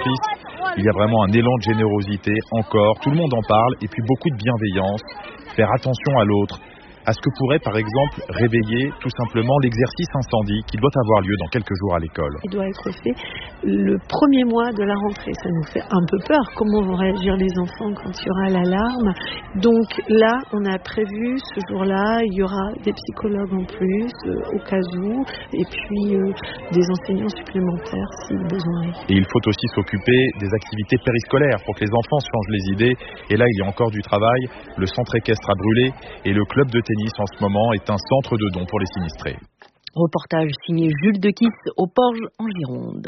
directrice. Il y a vraiment un élan de générosité encore, tout le monde en parle, et puis beaucoup de bienveillance, faire attention à l'autre, à ce que pourrait par exemple réveiller tout simplement l'exercice incendie qui doit avoir lieu dans quelques jours à l'école. Il doit être fait le premier mois de la rentrée. Ça nous fait un peu peur. Comment vont réagir les enfants quand il y aura l'alarme? Donc là, on a prévu ce jour-là, il y aura des psychologues en plus, au cas où, et puis des enseignants supplémentaires si besoin est. Et il faut aussi s'occuper des activités périscolaires pour que les enfants se changent les idées. Et là, il y a encore du travail. Le centre équestre a brûlé et le club de tennis en ce moment est un centre de dons pour les sinistrés. Reportage signé Jules Dequisse au Porge en Gironde.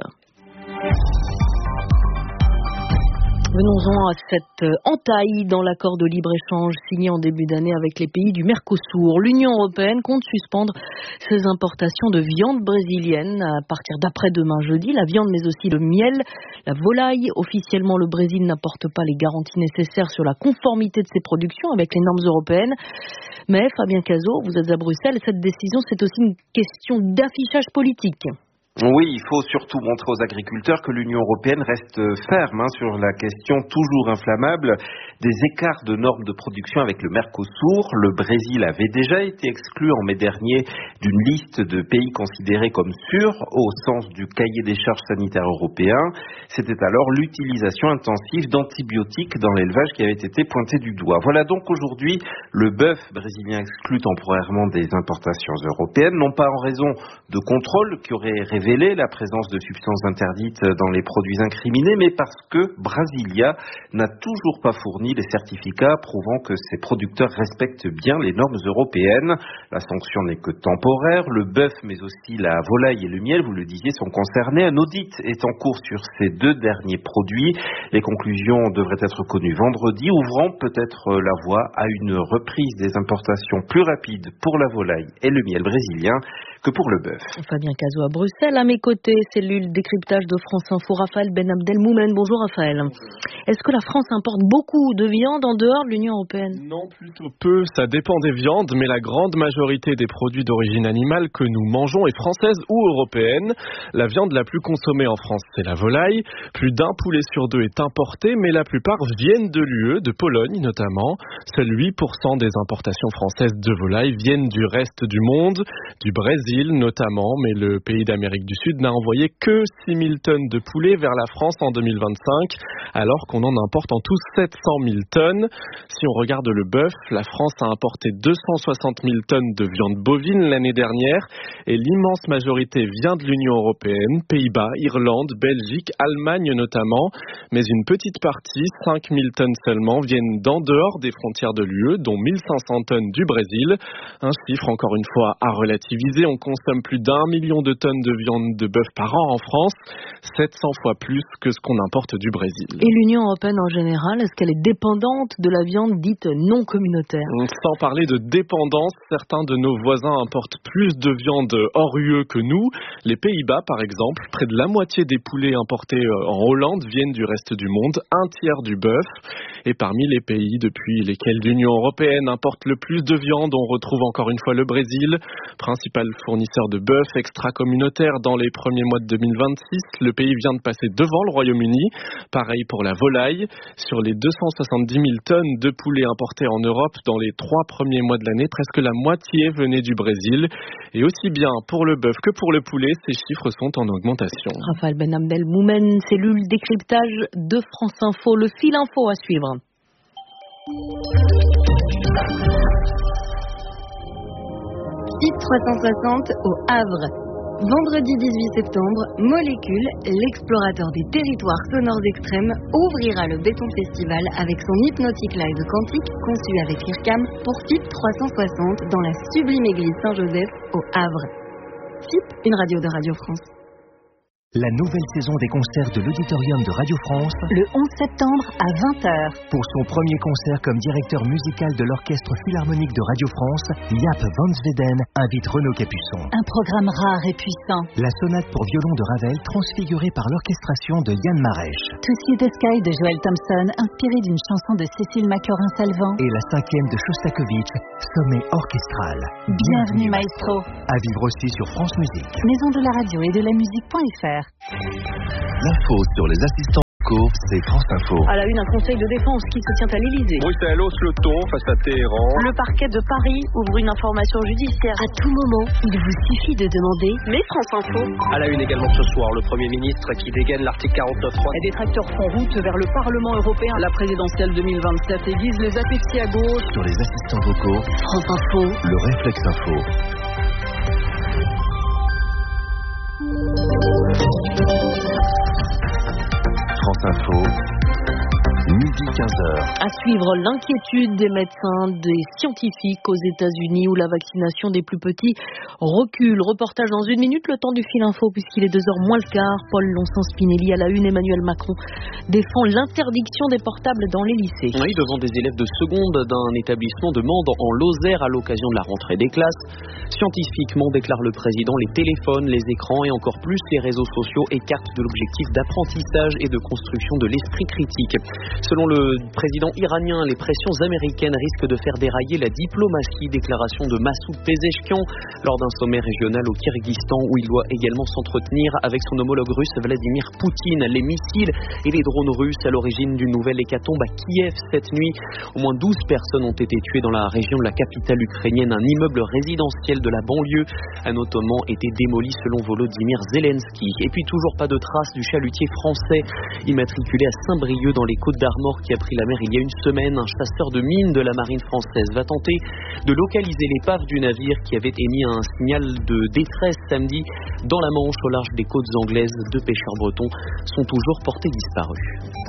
Venons-en à cette entaille dans l'accord de libre-échange signé en début d'année avec les pays du Mercosur. L'Union européenne compte suspendre ses importations de viande brésilienne à partir d'après-demain jeudi. La viande mais aussi le miel, la volaille. Officiellement, le Brésil n'apporte pas les garanties nécessaires sur la conformité de ses productions avec les normes européennes. Mais Fabien Cazot, vous êtes à Bruxelles, cette décision c'est aussi une question d'affichage politique. Oui, il faut surtout montrer aux agriculteurs que l'Union européenne reste ferme sur la question toujours inflammable des écarts de normes de production avec le Mercosur. Le Brésil avait déjà été exclu en mai dernier d'une liste de pays considérés comme sûrs au sens du cahier des charges sanitaires européen. C'était alors l'utilisation intensive d'antibiotiques dans l'élevage qui avait été pointée du doigt. Voilà donc aujourd'hui le bœuf brésilien exclu temporairement des importations européennes, non pas en raison de contrôles qui auraient révélé la présence de substances interdites dans les produits incriminés, mais parce que Brasilia n'a toujours pas fourni les certificats prouvant que ses producteurs respectent bien les normes européennes. La sanction n'est que temporaire. Le bœuf, mais aussi la volaille et le miel, vous le disiez, sont concernés. Un audit est en cours sur ces deux derniers produits. Les conclusions devraient être connues vendredi, ouvrant peut-être la voie à une reprise des importations plus rapide pour la volaille et le miel brésilien que pour le bœuf. Fabien Cazot à Bruxelles. À mes côtés, cellule décryptage de France Info, Raphaël Ben Abdelmoumen. Bonjour Raphaël. Est-ce que la France importe beaucoup de viande en dehors de l'Union européenne? Non, plutôt peu. Ça dépend des viandes, mais la grande majorité des produits d'origine animale que nous mangeons est française ou européenne. La viande la plus consommée en France, c'est la volaille. Plus d'un poulet sur deux est importé, mais la plupart viennent de l'UE, de Pologne notamment. Seuls 8% des importations françaises de volaille viennent du reste du monde, du Brésil notamment, mais le pays d'Amérique du Sud n'a envoyé que 6 000 tonnes de poulet vers la France en 2025, alors qu'on en importe en tout 700 000 tonnes. Si on regarde le bœuf, la France a importé 260 000 tonnes de viande bovine l'année dernière, et l'immense majorité vient de l'Union européenne, Pays-Bas, Irlande, Belgique, Allemagne notamment, mais une petite partie, 5 000 tonnes seulement, viennent d'en dehors des frontières de l'UE, dont 1 500 tonnes du Brésil. Un chiffre encore une fois à relativiser. On consomme plus d'1 million de tonnes de viande de bœuf par an en France, 700 fois plus que ce qu'on importe du Brésil. Et l'Union européenne en général, est-ce qu'elle est dépendante de la viande dite non communautaire? Sans parler de dépendance, certains de nos voisins importent plus de viande hors UE que nous. Les Pays-Bas, par exemple, près de la moitié des poulets importés en Hollande viennent du reste du monde, un tiers du bœuf. Et parmi les pays depuis lesquels l'Union européenne importe le plus de viande, on retrouve encore une fois le Brésil, principal fournisseur de bœuf extra-communautaire dans les premiers mois de 2026. Le pays vient de passer devant le Royaume-Uni. Pareil pour la volaille. Sur les 270 000 tonnes de poulets importés en Europe dans les 3 premiers mois de l'année, presque la moitié venait du Brésil. Et aussi bien pour le bœuf que pour le poulet, ces chiffres sont en augmentation. Raphaël Ben Abdelmoumen, cellule décryptage de France Info. Le fil info à suivre. Site 360 au Havre. Vendredi 18 septembre, Molécule, l'explorateur des territoires sonores extrêmes, ouvrira le Béton Festival avec son hypnotique live quantique conçu avec IRCAM pour FIP 360 dans la sublime église Saint-Joseph au Havre. FIP, une radio de Radio France. La nouvelle saison des concerts de l'Auditorium de Radio France, le 11 septembre à 20h. Pour son premier concert comme directeur musical de l'Orchestre Philharmonique de Radio France, Jaap van Zweden invite Renaud Capuçon. Un programme rare et puissant. La sonate pour violon de Ravel transfigurée par l'orchestration de Yann Marèche. To See the Sky de Joël Thompson, inspiré d'une chanson de Cécile Macorin-Salvant. Et la 5e de Shostakovich, Sommet orchestral. Bienvenue maestro. À vivre aussi sur France Musique. Maison de la radio et de la musique.fr. L'info sur les assistants Moscou, c'est France Info. À la une, un conseil de défense qui se tient à l'Elysée. Bruxelles hausse le ton face à Téhéran. Le parquet de Paris ouvre une information judiciaire. À tout moment, il vous suffit de demander. Mais France Info. À la une également ce soir, le Premier ministre qui dégaine l'article 49.3. Les détracteurs font route vers le Parlement européen. La présidentielle 2027 aiguise les appétits à gauche. Sur les assistants vocaux, France Info, le réflexe info. France Info, midi 15h. À suivre l'inquiétude des médecins, des scientifiques aux États-Unis où la vaccination des plus petits recule. Reportage dans une minute, le temps du fil info puisqu'il est 2h moins le quart. Paul Lonsant-Spinelli à la une, Emmanuel Macron défend l'interdiction des portables dans les lycées. Oui, devant des élèves de seconde d'un établissement de Mende en Lozère à l'occasion de la rentrée des classes. Scientifiquement, déclare le président, les téléphones, les écrans et encore plus les réseaux sociaux écartent de l'objectif d'apprentissage et de construction de l'esprit critique. Selon le président iranien, les pressions américaines risquent de faire dérailler la diplomatie. Déclaration de Massoud Pezeshkian lors d'un sommet régional au Kyrgyzstan où il doit également s'entretenir avec son homologue russe Vladimir Poutine. Les missiles et les drones russes à l'origine d'une nouvelle hécatombe à Kiev cette nuit. Au moins 12 personnes ont été tuées dans la région de la capitale ukrainienne. Un immeuble résidentiel de la banlieue a notamment été démoli selon Volodymyr Zelensky. Et puis toujours pas de traces du chalutier français immatriculé à Saint-Brieuc dans les Côtes-d'Armor qui a pris la mer il y a une semaine. Un chasseur de mines de la marine française va tenter de localiser l'épave du navire qui avait émis un signal de détresse samedi dans la Manche au large des côtes anglaises. 2 pêcheurs bretons sont toujours portés disparus.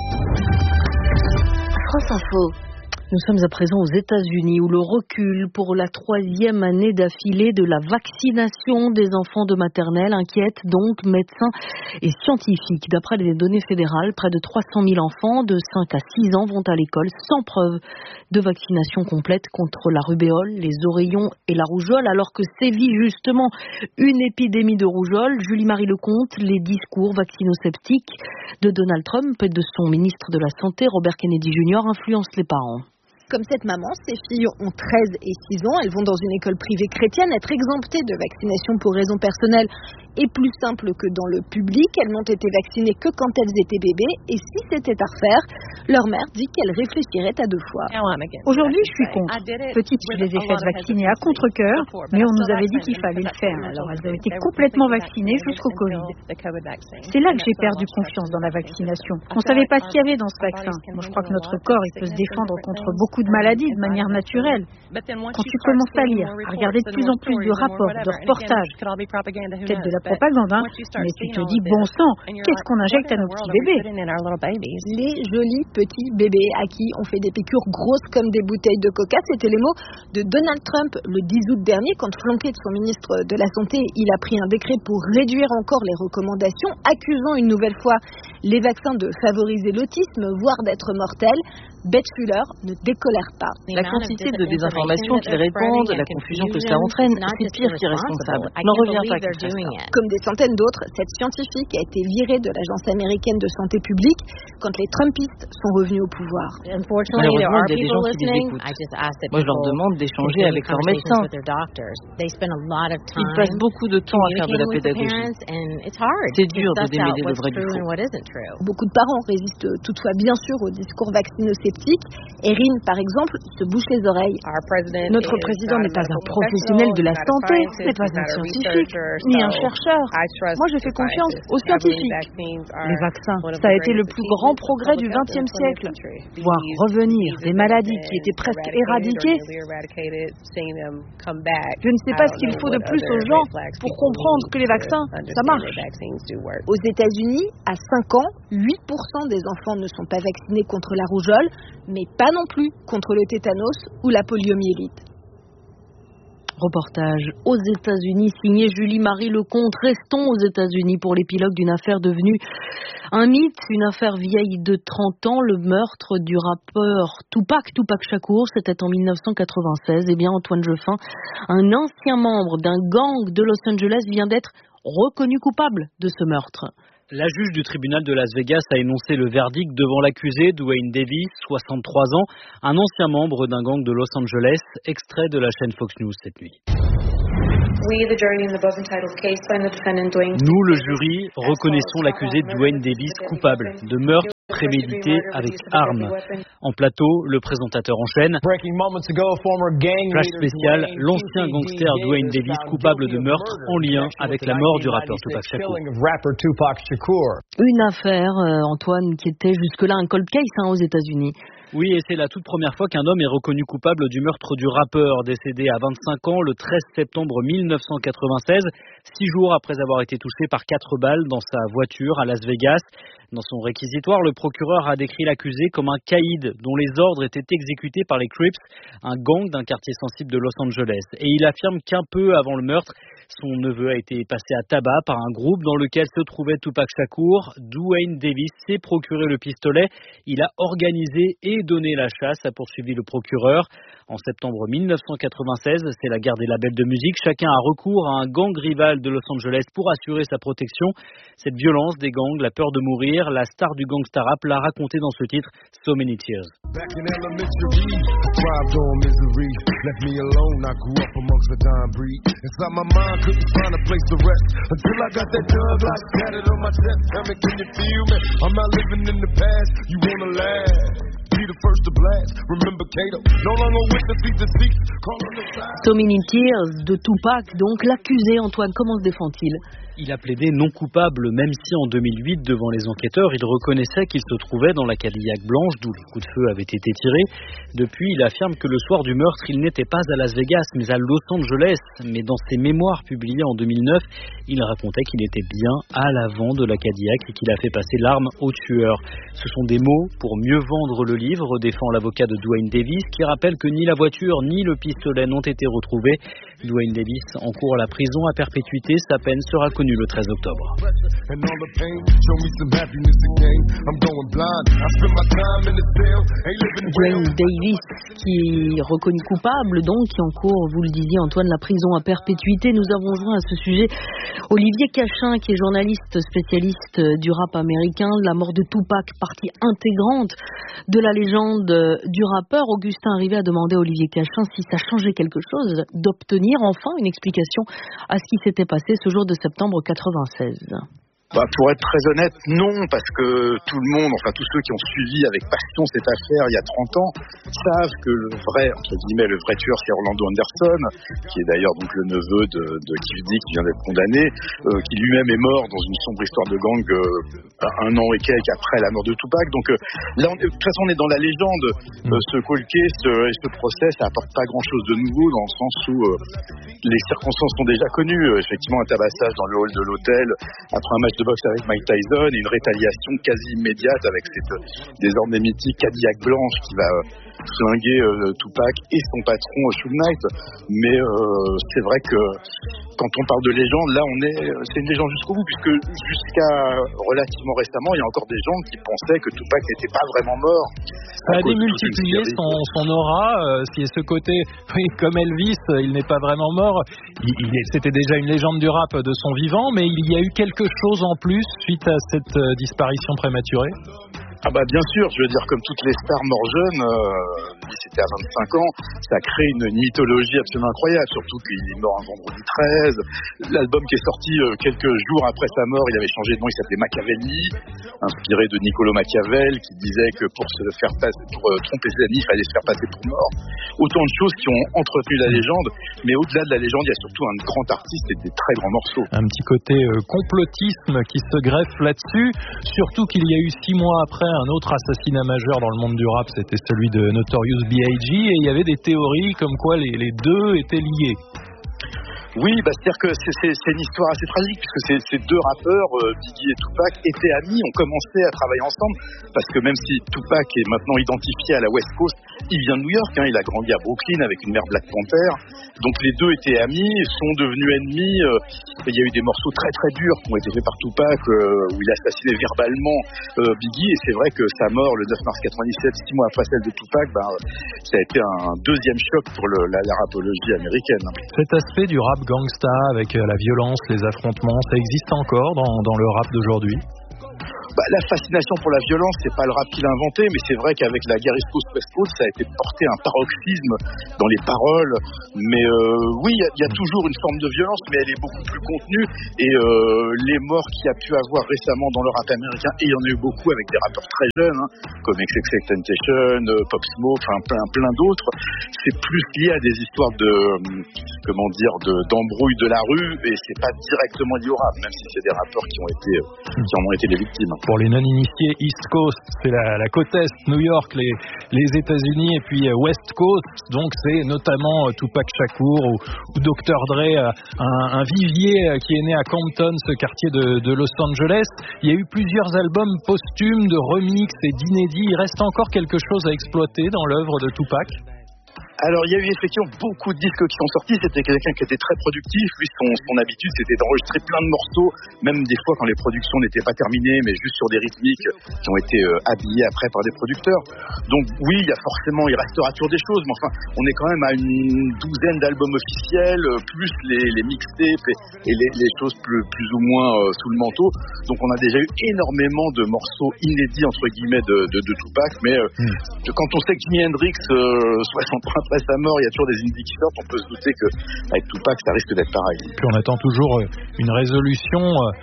France Info. Nous sommes à présent aux États-Unis où le recul pour la 3e année d'affilée de la vaccination des enfants de maternelle inquiète donc médecins et scientifiques. D'après les données fédérales, près de 300 000 enfants de 5 à 6 ans vont à l'école sans preuve de vaccination complète contre la rubéole, les oreillons et la rougeole, alors que sévit justement une épidémie de rougeole. Julie-Marie Lecomte, les discours vaccinosceptiques de Donald Trump et de son ministre de la Santé, Robert Kennedy Jr., influencent les parents. Comme cette maman, ses filles ont 13 et 6 ans, elles vont dans une école privée chrétienne. Être exemptées de vaccination pour raisons personnelles est plus simple que dans le public. Elles n'ont été vaccinées que quand elles étaient bébés et si c'était à refaire, leur mère dit qu'elle réfléchirait à 2 fois. Aujourd'hui, je suis contre. Petite, je les ai faites vacciner à contre-cœur, mais on nous avait dit qu'il fallait le faire. Alors elles ont été complètement vaccinées jusqu'au Covid. C'est là que j'ai perdu confiance dans la vaccination. On ne savait pas ce qu'il y avait dans ce vaccin. Moi, je crois que notre corps, il peut se défendre contre beaucoup de maladies de manière naturelle. Quand tu commences à lire, à regarder de plus en plus de rapports, de reportages, peut-être de la propagande, mais tu te dis bon sang, qu'est-ce qu'on injecte à nos petits bébés? Les jolis petits bébés à qui on fait des piqûres grosses comme des bouteilles de coca, c'était les mots de Donald Trump le 10 août dernier quand, flanqué de son ministre de la Santé, il a pris un décret pour réduire encore les recommandations, accusant une nouvelle fois les vaccins de favoriser l'autisme, voire d'être mortels. Beth Fuller ne décolère pas. La quantité de désinformation qu'ils répandent, la confusion que cela entraîne, c'est pire qu'irresponsable. N'en reviens pas que ça. Comme des centaines d'autres, cette scientifique a été virée de l'Agence américaine de santé publique quand les Trumpistes sont revenus au pouvoir. Malheureusement, il y a des gens qui les écoutent. Moi, je leur demande d'échanger avec leurs médecins. Ils passent beaucoup de temps à faire de la pédagogie. C'est dur de démêler le vrai du faux. Beaucoup de parents résistent toutefois bien sûr au discours vaccinosceptique. Erin, par exemple, se bouche les oreilles. Notre président n'est pas un professionnel de la santé, n'est pas un scientifique, ni un chercheur. Moi, je fais confiance aux scientifiques. Les vaccins, ça a été le plus grand progrès du XXe siècle. Voir revenir des maladies qui étaient presque éradiquées. Je ne sais pas ce qu'il faut de plus aux gens pour comprendre que les vaccins, ça marche. Aux États-Unis, à 5 ans, 8% des enfants ne sont pas vaccinés contre la rougeole, mais pas non plus contre le tétanos ou la poliomyélite. Reportage aux États-Unis signé Julie-Marie Lecomte. Restons aux États-Unis pour l'épilogue d'une affaire devenue un mythe, une affaire vieille de 30 ans, le meurtre du rappeur Tupac Shakur, c'était en 1996. Eh bien, Antoine Jeffin, un ancien membre d'un gang de Los Angeles, vient d'être reconnu coupable de ce meurtre. La juge du tribunal de Las Vegas a énoncé le verdict devant l'accusé, Dwayne Davis, 63 ans, un ancien membre d'un gang de Los Angeles, extrait de la chaîne Fox News cette nuit. Nous, le jury, reconnaissons l'accusé Dwayne Davis coupable de meurtre prémédité avec armes. En plateau, le présentateur enchaîne. Flash spécial, l'ancien gangster Duane Davis coupable de meurtre en lien avec la mort du rappeur Tupac Shakur. Une affaire, Antoine, qui était jusque-là un cold case aux États-Unis. Oui, et c'est la toute première fois qu'un homme est reconnu coupable du meurtre du rappeur décédé à 25 ans le 13 septembre 1996, 6 jours après avoir été touché par 4 balles dans sa voiture à Las Vegas. Dans son réquisitoire, le procureur a décrit l'accusé comme un caïd dont les ordres étaient exécutés par les Crips, un gang d'un quartier sensible de Los Angeles. Et il affirme qu'un peu avant le meurtre, son neveu a été passé à tabac par un groupe dans lequel se trouvait Tupac Shakur. Duane Davis s'est procuré le pistolet. Il a organisé et donné la chasse, a poursuivi le procureur. En septembre 1996, c'est la guerre des labels de musique. Chacun a recours à un gang rival de Los Angeles pour assurer sa protection. Cette violence des gangs, la peur de mourir, la star du gangsta rap l'a raconté dans ce titre, So Many Tears. So Many Tears de Tupac, donc l'accusé Antoine, comment se défend-il ? Il a plaidé non coupable, même si en 2008, devant les enquêteurs, il reconnaissait qu'il se trouvait dans la Cadillac blanche, d'où les coups de feu avaient été tirés. Depuis, il affirme que le soir du meurtre, il n'était pas à Las Vegas, mais à Los Angeles. Mais dans ses mémoires publiées en 2009, il racontait qu'il était bien à l'avant de la Cadillac et qu'il a fait passer l'arme au tueur. Ce sont des mots pour mieux vendre le livre, défend l'avocat de Duane Davis, qui rappelle que ni la voiture ni le pistolet n'ont été retrouvés. Duane Davis encourt la prison à perpétuité. Sa peine sera connue le 13 octobre. Duane Davis qui est reconnu coupable, donc qui encourt, vous le disiez Antoine, la prison à perpétuité. Nous avons joint à ce sujet Olivier Cachin, qui est journaliste spécialiste du rap américain. La mort de Tupac, partie intégrante de la légende du rappeur. Augustin Rivet a demandé à Olivier Cachin si ça changeait quelque chose d'obtenir enfin une explication à ce qui s'était passé ce jour de septembre 96. Pour être très honnête, non, parce que tout le monde, enfin tous ceux qui ont suivi avec passion cette affaire il y a 30 ans, savent que le vrai, entre guillemets, le vrai tueur, c'est Orlando Anderson, qui est d'ailleurs donc le neveu de Kifdi, qui vient d'être condamné, qui lui-même est mort dans une sombre histoire de gang un an et quelques après la mort de Tupac. Donc là, de toute façon, on est dans la légende. Ce cold case et ce procès, ça apporte pas grand-chose de nouveau, dans le sens où les circonstances sont déjà connues. Effectivement, un tabassage dans le hall de l'hôtel après un match de boxe avec Mike Tyson et une rétaliation quasi immédiate avec cette désormais mythique Cadillac blanche qui va flinguer Tupac et son patron Suge Knight. Mais c'est vrai que quand on parle de légende, là c'est une légende jusqu'au bout, puisque jusqu'à relativement récemment, il y a encore des gens qui pensaient que Tupac n'était pas vraiment mort. Ça a démultiplié son aura. Si ce côté, oui, comme Elvis, il n'est pas vraiment mort. C'était déjà une légende du rap de son vivant, mais il y a eu quelque chose en plus suite à cette disparition prématurée. Ah bah bien sûr, je veux dire, comme toutes les stars morts jeunes, c'était à 25 ans, ça crée une mythologie absolument incroyable, surtout qu'il est mort un vendredi 13. L'album qui est sorti quelques jours après sa mort, il avait changé de nom, il s'appelait Machiavelli, inspiré de Niccolò Machiavel, qui disait que pour tromper ses amis, il fallait se faire passer pour mort. Autant de choses qui ont entretenu la légende, mais au-delà de la légende, il y a surtout un grand artiste et des très grands morceaux. Un petit côté complotisme qui se greffe là-dessus, surtout qu'il y a eu 6 mois après un autre assassinat majeur dans le monde du rap, c'était celui de Notorious B.I.G. et il y avait des théories comme quoi les deux étaient liés. Oui, c'est-à-dire que c'est une histoire assez tragique, puisque ces deux rappeurs, Biggie et Tupac, étaient amis, ont commencé à travailler ensemble, parce que même si Tupac est maintenant identifié à la West Coast, il vient de New York, il a grandi à Brooklyn avec une mère Black Panther, donc les deux étaient amis, sont devenus ennemis. Il y a eu des morceaux très très durs qui ont été faits par Tupac, où il a assassiné verbalement Biggie, et c'est vrai que sa mort le 9 mars 97, 6 mois après celle de Tupac, ça a été un deuxième choc pour la rapologie américaine. Cet aspect du rap gangsta avec la violence, les affrontements, ça existe encore dans le rap d'aujourd'hui ? La fascination pour la violence, c'est pas le rap qui l'a inventé, mais c'est vrai qu'avec la guerre East Coast West Coast, ça a été porté à un paroxysme dans les paroles. Mais oui, il y a toujours une forme de violence, mais elle est beaucoup plus contenue. Et les morts qu'il y a pu avoir récemment dans le rap américain, et il y en a eu beaucoup avec des rappeurs très jeunes, comme XXXTentacion, Pop Smoke, enfin plein d'autres, c'est plus lié à des histoires d'embrouilles de la rue, et c'est pas directement lié au rap, même si c'est des rappeurs qui en ont été les victimes. Pour les non-initiés, East Coast, c'est la côte Est, New York, les États-Unis, et puis West Coast, donc c'est notamment Tupac Shakur ou Dr. Dre, un vivier qui est né à Compton, ce quartier de Los Angeles. Il y a eu plusieurs albums posthumes de remix et d'inédits. Il reste encore quelque chose à exploiter dans l'œuvre de Tupac? Alors, il y a eu effectivement beaucoup de disques qui sont sortis. C'était quelqu'un qui était très productif. Lui, son habitude, c'était d'enregistrer plein de morceaux, même des fois quand les productions n'étaient pas terminées, mais juste sur des rythmiques qui ont été habillés après par des producteurs. Donc oui, il restera toujours des choses, mais enfin, on est quand même à une douzaine d'albums officiels, plus les mixtapes et les choses plus ou moins sous le manteau. Donc on a déjà eu énormément de morceaux inédits, entre guillemets, de Tupac, mais quand on sait que Jimi Hendrix, 60 ans après sa mort, il y a toujours des indices qui sortent, on peut se douter qu'avec Tupac, ça risque d'être pareil. Puis on attend toujours une résolution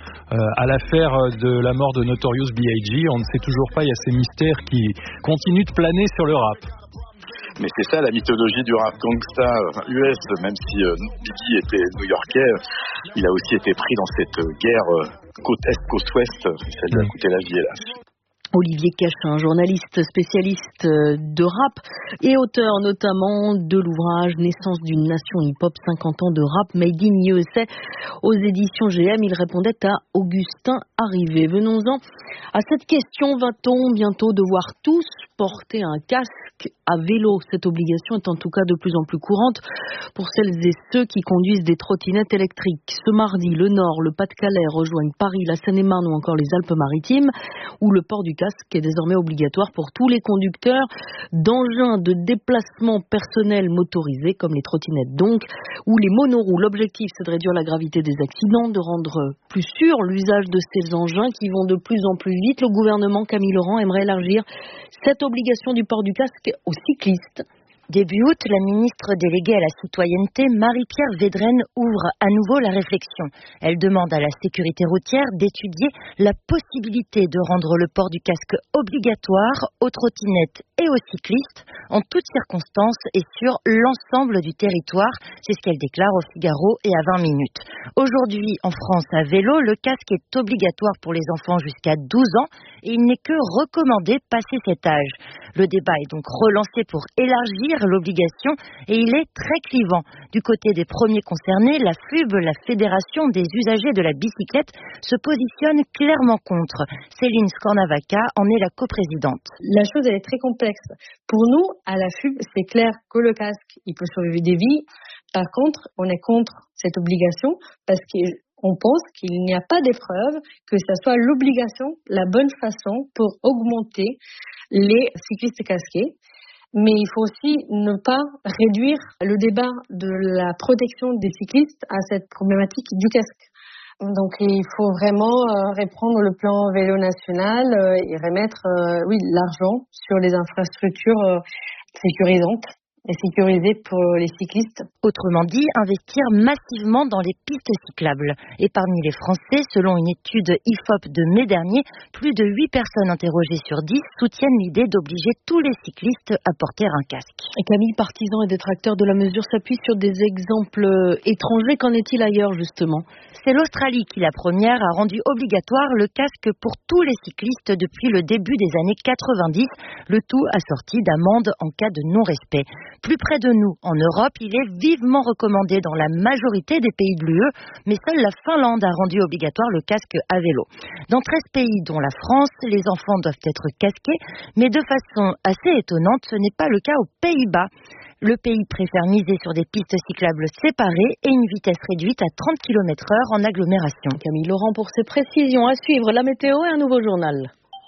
à l'affaire de la mort de Notorious B.I.G. On ne sait toujours pas, il y a ces mystères qui continuent de planer sur le rap. Mais c'est ça la mythologie du rap gangsta US, même si Biggie était new-yorkais, il a aussi été pris dans cette guerre côte Est, côte Ouest, ça lui a coûté la vie, hélas. Olivier Cachin, journaliste spécialiste de rap et auteur notamment de l'ouvrage Naissance d'une nation hip-hop, 50 ans de rap made in USA aux éditions GM. Il répondait à Augustin Arrivé. Venons-en à cette question, va-t-on bientôt devoir tous porter un casque à vélo? Cette obligation est en tout cas de plus en plus courante pour celles et ceux qui conduisent des trottinettes électriques. Ce mardi, le Nord, le Pas-de-Calais rejoignent Paris, la Seine-et-Marne ou encore les Alpes-Maritimes, où le port du casque est désormais obligatoire pour tous les conducteurs d'engins de déplacement personnel motorisés, comme les trottinettes donc, ou les monoroues. L'objectif, c'est de réduire la gravité des accidents, de rendre plus sûr l'usage de ces engins qui vont de plus en plus vite. Le gouvernement, Camille Laurent, aimerait élargir cette obligation du port du casque aux cyclistes. Début août, la ministre déléguée à la citoyenneté, Marie-Pierre Védrenne, ouvre à nouveau la réflexion. Elle demande à la sécurité routière d'étudier la possibilité de rendre le port du casque obligatoire aux trottinettes et aux cyclistes en toutes circonstances et sur l'ensemble du territoire. C'est ce qu'elle déclare au Figaro et à 20 minutes. Aujourd'hui, en France, à vélo, le casque est obligatoire pour les enfants jusqu'à 12 ans et il n'est que recommandé passé cet âge. Le débat est donc relancé pour élargir l'obligation et il est très clivant. Du côté des premiers concernés, la FUB, la Fédération des usagers de la bicyclette, se positionne clairement contre. Céline Scornavaca en est la coprésidente. La chose elle est très complexe. Pour nous, à la FUB, c'est clair que le casque, il peut sauver des vies. Par contre, on est contre cette obligation parce qu'on pense qu'il n'y a pas d'épreuve que ce soit l'obligation, la bonne façon pour augmenter les cyclistes casqués. Mais il faut aussi ne pas réduire le débat de la protection des cyclistes à cette problématique du casque. Donc il faut vraiment reprendre le plan vélo national et remettre l'argent sur les infrastructures sécurisantes et sécurisées pour les cyclistes. Autrement dit, investir massivement dans les pistes cyclables. Et parmi les Français, selon une étude IFOP de mai dernier, plus de 8 personnes interrogées sur 10 soutiennent l'idée d'obliger tous les cyclistes à porter un casque. Et Camille, partisans et détracteurs de la mesure s'appuient sur des exemples étrangers. Qu'en est-il ailleurs, justement? C'est l'Australie qui, la première, a rendu obligatoire le casque pour tous les cyclistes depuis le début des années 90, le tout assorti d'amendes en cas de non-respect. Plus près de nous, en Europe, il est vivement recommandé dans la majorité des pays de l'UE, mais seule la Finlande a rendu obligatoire le casque à vélo. Dans 13 pays, dont la France, les enfants doivent être casqués, mais de façon assez étonnante, ce n'est pas le cas aux Pays-Bas. Le pays préfère miser sur des pistes cyclables séparées et une vitesse réduite à 30 km/h en agglomération. Camille Laurent pour ses précisions. À suivre, la météo et un nouveau journal.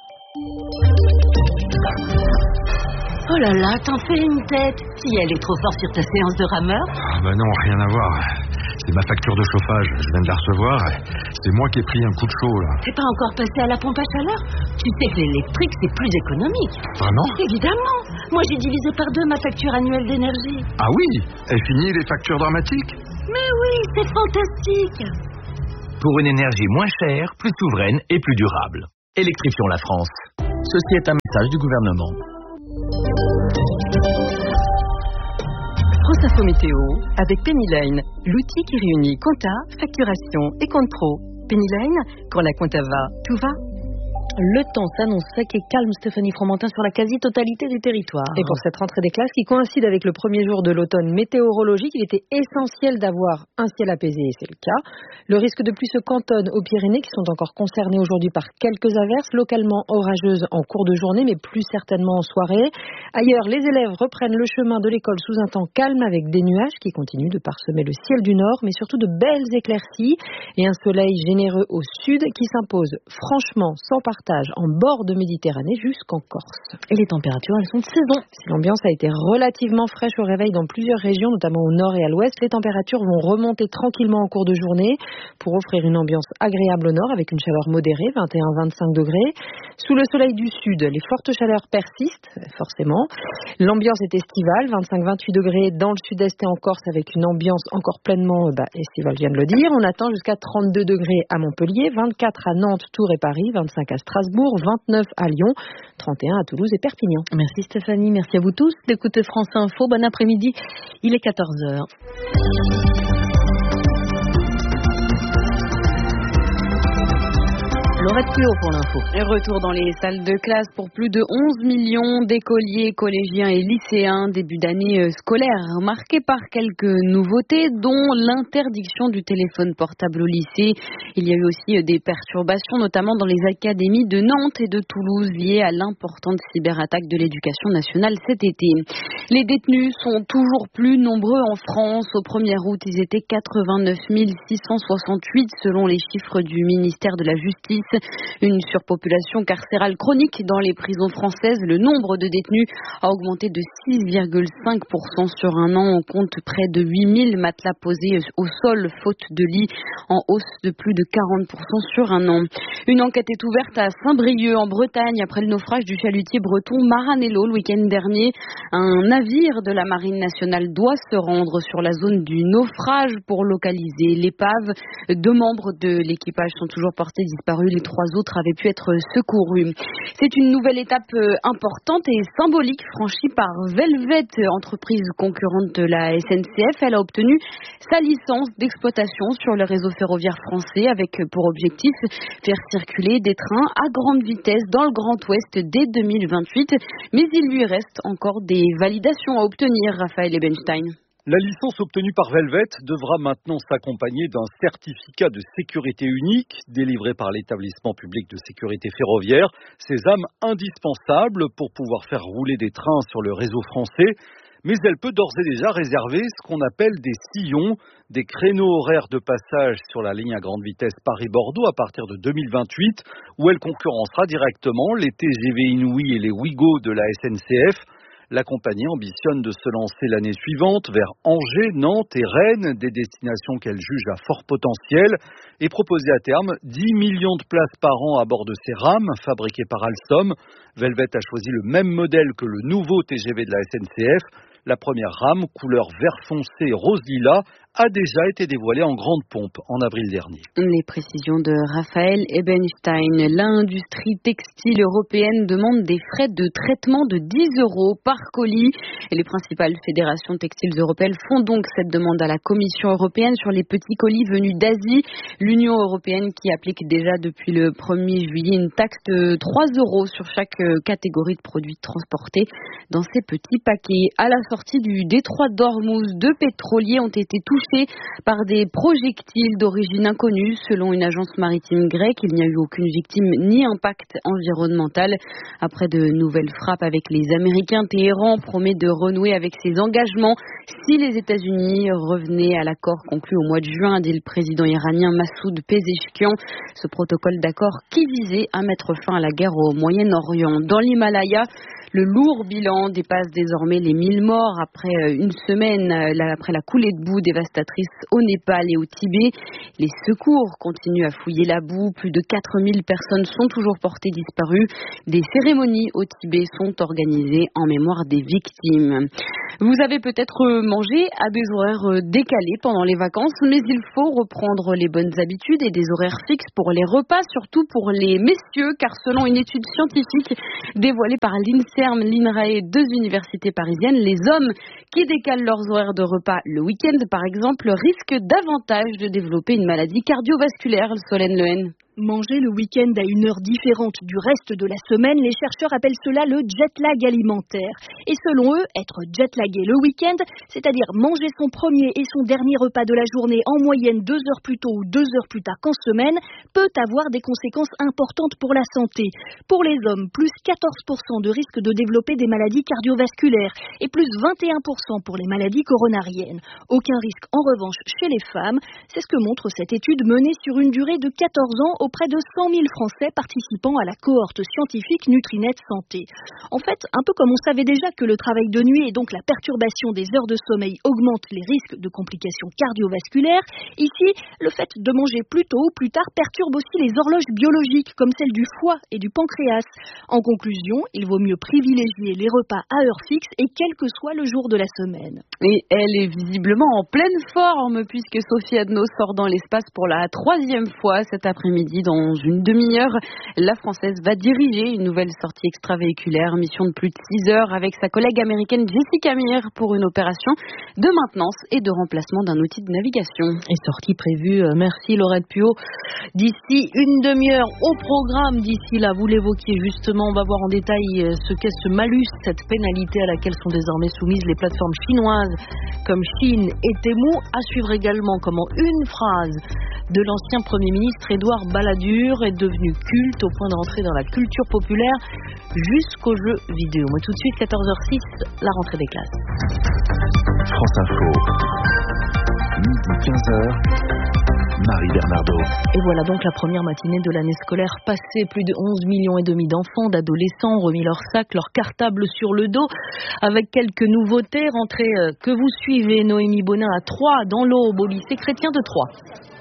Oh là là, t'en fais une tête. Si elle est trop forte sur ta séance de rameur. Ah bah non, rien à voir. c'est ma facture de chauffage. Je viens de la recevoir. C'est moi qui ai pris un coup de chaud, là. T'es pas encore passé à la pompe à chaleur? Tu sais que l'électrique, c'est plus économique. Vraiment? Évidemment. Moi, j'ai divisé par 2 ma facture annuelle d'énergie. Ah oui? Et fini les factures dramatiques? Mais oui, c'est fantastique. Pour une énergie moins chère, plus souveraine et plus durable. Électrifions la France. Ceci est un message du gouvernement. France Info Météo avec Pennyline, l'outil qui réunit compta, facturation et compte pro. Pennyline, quand la compta va, tout va. Le temps s'annonce sec et calme, Stéphanie Fromentin, sur la quasi-totalité du territoire. Et pour cette rentrée des classes qui coïncide avec le premier jour de l'automne météorologique, il était essentiel d'avoir un ciel apaisé, et c'est le cas. Le risque de pluie se cantonne aux Pyrénées, qui sont encore concernées aujourd'hui par quelques averses, localement orageuses en cours de journée, mais plus certainement en soirée. Ailleurs, les élèves reprennent le chemin de l'école sous un temps calme, avec des nuages qui continuent de parsemer le ciel du nord, mais surtout de belles éclaircies et un soleil généreux au sud qui s'impose franchement, sans partage, en bord de Méditerranée jusqu'en Corse. Et les températures, elles sont de saison. Si l'ambiance a été relativement fraîche au réveil dans plusieurs régions, notamment au nord et à l'ouest, les températures vont remonter tranquillement en cours de journée pour offrir une ambiance agréable au nord avec une chaleur modérée, 21-25 degrés. Sous le soleil du sud, les fortes chaleurs persistent, forcément. L'ambiance est estivale, 25-28 degrés dans le sud-est et en Corse avec une ambiance encore pleinement estivale, je viens de le dire. On attend jusqu'à 32 degrés à Montpellier, 24 à Nantes, Tours et Paris, 25 à Strasbourg, 29 à Lyon, 31 à Toulouse et Perpignan. Merci Stéphanie, merci à vous tous d'écouter France Info. Bon après-midi, il est 14h. Laurette Pio pour l'info. Retour dans les salles de classe pour plus de 11 millions d'écoliers, collégiens et lycéens. Début d'année scolaire marqué par quelques nouveautés, dont l'interdiction du téléphone portable au lycée. Il y a eu aussi des perturbations, notamment dans les académies de Nantes et de Toulouse, liées à l'importante cyberattaque de l'éducation nationale cet été. Les détenus sont toujours plus nombreux en France. Au 1er août, ils étaient 89 668 selon les chiffres du ministère de la Justice. Une surpopulation carcérale chronique dans les prisons françaises. Le nombre de détenus a augmenté de 6,5% sur un an. On compte près de 8000 matelas posés au sol faute de lit, en hausse de plus de 40% sur un an. Une enquête est ouverte à Saint-Brieuc en Bretagne après le naufrage du chalutier breton Maranello le week-end dernier. Un navire de la Marine nationale doit se rendre sur la zone du naufrage pour localiser l'épave. 2 membres de l'équipage sont toujours portés disparus. Les 3 autres avaient pu être secourus. C'est une nouvelle étape importante et symbolique franchie par Velvet, entreprise concurrente de la SNCF. Elle a obtenu sa licence d'exploitation sur le réseau ferroviaire français avec pour objectif faire circuler des trains à grande vitesse dans le Grand Ouest dès 2028. Mais il lui reste encore des validations à obtenir, Raphaël Ebenstein. La licence obtenue par Velvet devra maintenant s'accompagner d'un certificat de sécurité unique délivré par l'établissement public de sécurité ferroviaire. Sésame indispensable pour pouvoir faire rouler des trains sur le réseau français. Mais elle peut d'ores et déjà réserver ce qu'on appelle des sillons, des créneaux horaires de passage sur la ligne à grande vitesse Paris-Bordeaux à partir de 2028, où elle concurrencera directement les TGV Inouï et les Ouigo de la SNCF. La compagnie ambitionne de se lancer l'année suivante vers Angers, Nantes et Rennes, des destinations qu'elle juge à fort potentiel, et proposer à terme 10 millions de places par an à bord de ces rames fabriquées par Alstom. Velvet a choisi le même modèle que le nouveau TGV de la SNCF. La première rame, couleur vert foncé rose lilas, a déjà été dévoilée en grande pompe en avril dernier. Les précisions de Raphaël Ebenstein. L'industrie textile européenne demande des frais de traitement de 10 € par colis. Et les principales fédérations textiles européennes font donc cette demande à la Commission européenne sur les petits colis venus d'Asie. L'Union européenne qui applique déjà depuis le 1er juillet une taxe de 3 € sur chaque catégorie de produits transportés dans ces petits paquets. À la sortie du détroit d'Ormuz, 2 pétroliers ont été touchés par des projectiles d'origine inconnue. Selon une agence maritime grecque, il n'y a eu aucune victime ni impact environnemental. Après de nouvelles frappes avec les Américains, Téhéran promet de renouer avec ses engagements si les États-Unis revenaient à l'accord conclu au mois de juin, dit le président iranien Massoud Pezeshkian. Ce protocole d'accord qui visait à mettre fin à la guerre au Moyen-Orient. Dans l'Himalaya, Le lourd bilan dépasse désormais les 1000 morts après une semaine, après la coulée de boue dévastatrice au Népal et au Tibet. Les secours continuent à fouiller la boue. Plus de 4000 personnes sont toujours portées disparues. Des cérémonies au Tibet sont organisées en mémoire des victimes. Vous avez peut-être mangé à des horaires décalés pendant les vacances, mais il faut reprendre les bonnes habitudes et des horaires fixes pour les repas, surtout pour les messieurs, car selon une étude scientifique dévoilée par l'INSERM, l'INRAE, 2 universités parisiennes, les hommes qui décalent leurs horaires de repas le week-end, par exemple, risquent davantage de développer une maladie cardiovasculaire. Solène Lehen. Manger le week-end à une heure différente du reste de la semaine, les chercheurs appellent cela le jet-lag alimentaire. Et selon eux, être jet-lagué le week-end, c'est-à-dire manger son premier et son dernier repas de la journée en moyenne 2 heures plus tôt ou 2 heures plus tard qu'en semaine, peut avoir des conséquences importantes pour la santé. Pour les hommes, plus 14% de risque de développer des maladies cardiovasculaires et plus 21% pour les maladies coronariennes. Aucun risque en revanche chez les femmes. C'est ce que montre cette étude menée sur une durée de 14 ans auprès de 100 000 Français participant à la cohorte scientifique Nutrinet Santé. En fait, un peu comme on savait déjà que le travail de nuit et donc la perturbation des heures de sommeil augmentent les risques de complications cardiovasculaires, ici, le fait de manger plus tôt ou plus tard perturbe aussi les horloges biologiques comme celle du foie et du pancréas. En conclusion, il vaut mieux privilégier les repas à heure fixe et quel que soit le jour de la semaine. Et elle est visiblement en pleine forme puisque Sophie Adno sort dans l'espace pour la 3e fois cet après-midi. Dans une demi-heure, la Française va diriger une nouvelle sortie extravéhiculaire, mission de plus de 6 heures avec sa collègue américaine Jessica Meir pour une opération de maintenance et de remplacement d'un outil de navigation. Et sortie prévue, merci Laurette Puot, d'ici une demi-heure au programme. D'ici là, vous l'évoquiez justement, on va voir en détail ce qu'est ce malus, cette pénalité à laquelle sont désormais soumises les plateformes chinoises comme Chine et Temu. À suivre également comment une phrase de l'ancien Premier ministre Édouard Balladur est devenue culte au point d'entrer dans la culture populaire jusqu'aux jeux vidéo. Moi tout de suite, 14h06, la rentrée des classes. France Info, midi 15h. Marie Bernardo. Et voilà donc la première matinée de l'année scolaire passée. Plus de 11,5 millions d'enfants, d'adolescents ont remis leur sac, leur cartable sur le dos avec quelques nouveautés. Rentrée que vous suivez, Noémie Bonin à Troyes, dans l'Aube, au lycée chrétien de Troyes.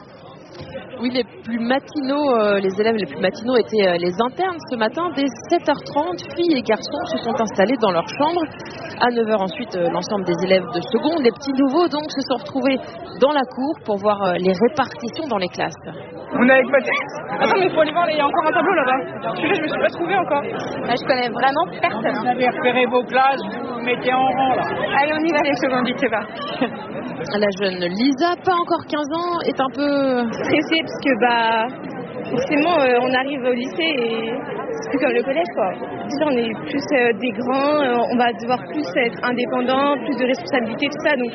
Oui, les plus matinaux, les élèves les plus matinaux étaient les internes ce matin. Dès 7h30, filles et garçons se sont installés dans leur chambre. À 9h ensuite, l'ensemble des élèves de seconde, les petits nouveaux donc, se sont retrouvés dans la cour pour voir les répartitions dans les classes. On est avec Baptiste. Attends, mais il faut aller voir, il y a encore un tableau là-bas. Celui-là, je me suis pas trouvé encore. Là, je connais vraiment personne. Vous avez repéré vos classes, vous vous mettez en rang là. Allez, on y va les secondes, c'est pas. La jeune Lisa, pas encore 15 ans, est un peu stressée parce que forcément on arrive au lycée et c'est plus comme le collège quoi. Déjà on est plus des grands, on va devoir plus être indépendant, plus de responsabilités, tout ça, donc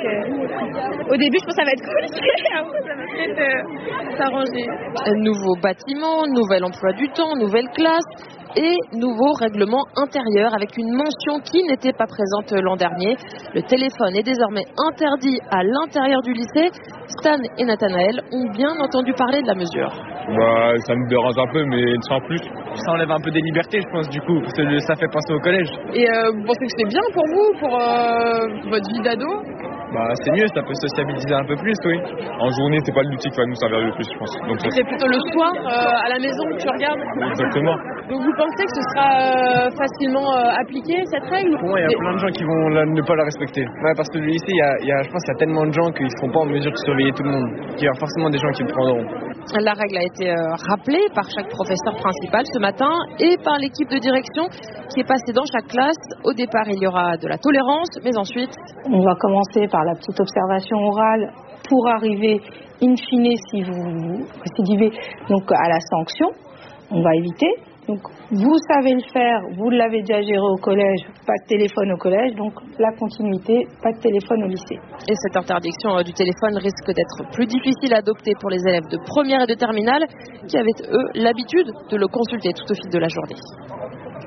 au début je pense que ça va être compliqué, après ça va peut-être s'arranger. Nouveau bâtiment, nouvel emploi du temps, nouvelle classe et nouveau règlement intérieur avec une mention qui n'était pas présente l'an dernier. Le téléphone est désormais interdit à l'intérieur du lycée. Stan et Nathanaël ont bien entendu parler de la mesure. Ça nous dérange un peu, mais sans plus. Ça enlève un peu des libertés, je pense, du coup, parce que ça fait penser au collège. Et vous pensez que c'est bien pour vous, pour votre vie d'ado ? C'est mieux, ça peut sociabiliser un peu plus, oui. En journée, c'est pas l'outil qui va nous servir le plus, je pense. Donc, c'est plutôt le soir, à la maison, que tu regardes ? Exactement. Donc vous pensez que ce sera facilement appliqué, cette règle ? Bon, il y a plein de gens qui vont ne pas la respecter. Ouais, parce que le lycée, je pense qu'il y a tellement de gens qu'ils ne seront pas en mesure de surveiller tout le monde. Il y aura forcément des gens qui le prendront. La règle a été rappelée par chaque professeur principal ce matin et par l'équipe de direction qui est passée dans chaque classe. Au départ, il y aura de la tolérance, mais ensuite... On va commencer par la petite observation orale pour arriver, in fine, si vous récidivez, donc à la sanction. On va éviter. Donc, vous savez le faire, vous l'avez déjà géré au collège, pas de téléphone au collège, donc la continuité, pas de téléphone au lycée. Et cette interdiction du téléphone risque d'être plus difficile à adopter pour les élèves de première et de terminale qui avaient, eux, l'habitude de le consulter tout au fil de la journée.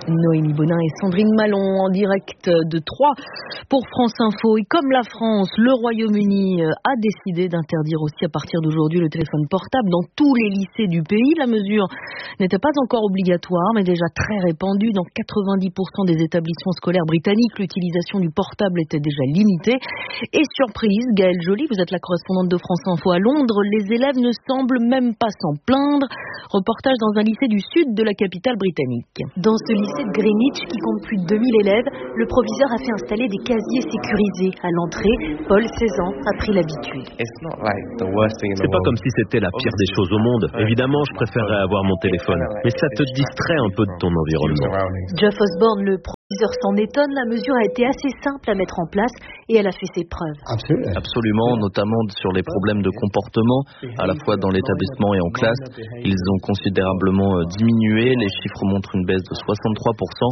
Noémie Bonin et Sandrine Malon en direct de Troyes pour France Info. Et comme la France, le Royaume-Uni a décidé d'interdire aussi à partir d'aujourd'hui le téléphone portable dans tous les lycées du pays. La mesure n'était pas encore obligatoire, mais déjà très répandue. Dans 90% des établissements scolaires britanniques, l'utilisation du portable était déjà limitée. Et surprise, Gaëlle Joly, vous êtes la correspondante de France Info à Londres, les élèves ne semblent même pas s'en plaindre. Reportage dans un lycée du sud de la capitale britannique. Dans ce lycée de Greenwich, qui compte plus de 2000 élèves, le proviseur a fait installer des casiers sécurisés. À l'entrée, Paul, 16 ans, a pris l'habitude. C'est pas comme si c'était la pire des choses au monde. Évidemment, je préférerais avoir mon téléphone, mais ça te distrait un peu de ton environnement. Geoff Osborne, le proviseur, s'en étonne. La mesure a été assez simple à mettre en place et elle a fait ses preuves. Absolument, notamment sur les problèmes de comportement, à la fois dans l'établissement et en classe. Ils ont considérablement diminué. Les chiffres montrent une baisse de 63%.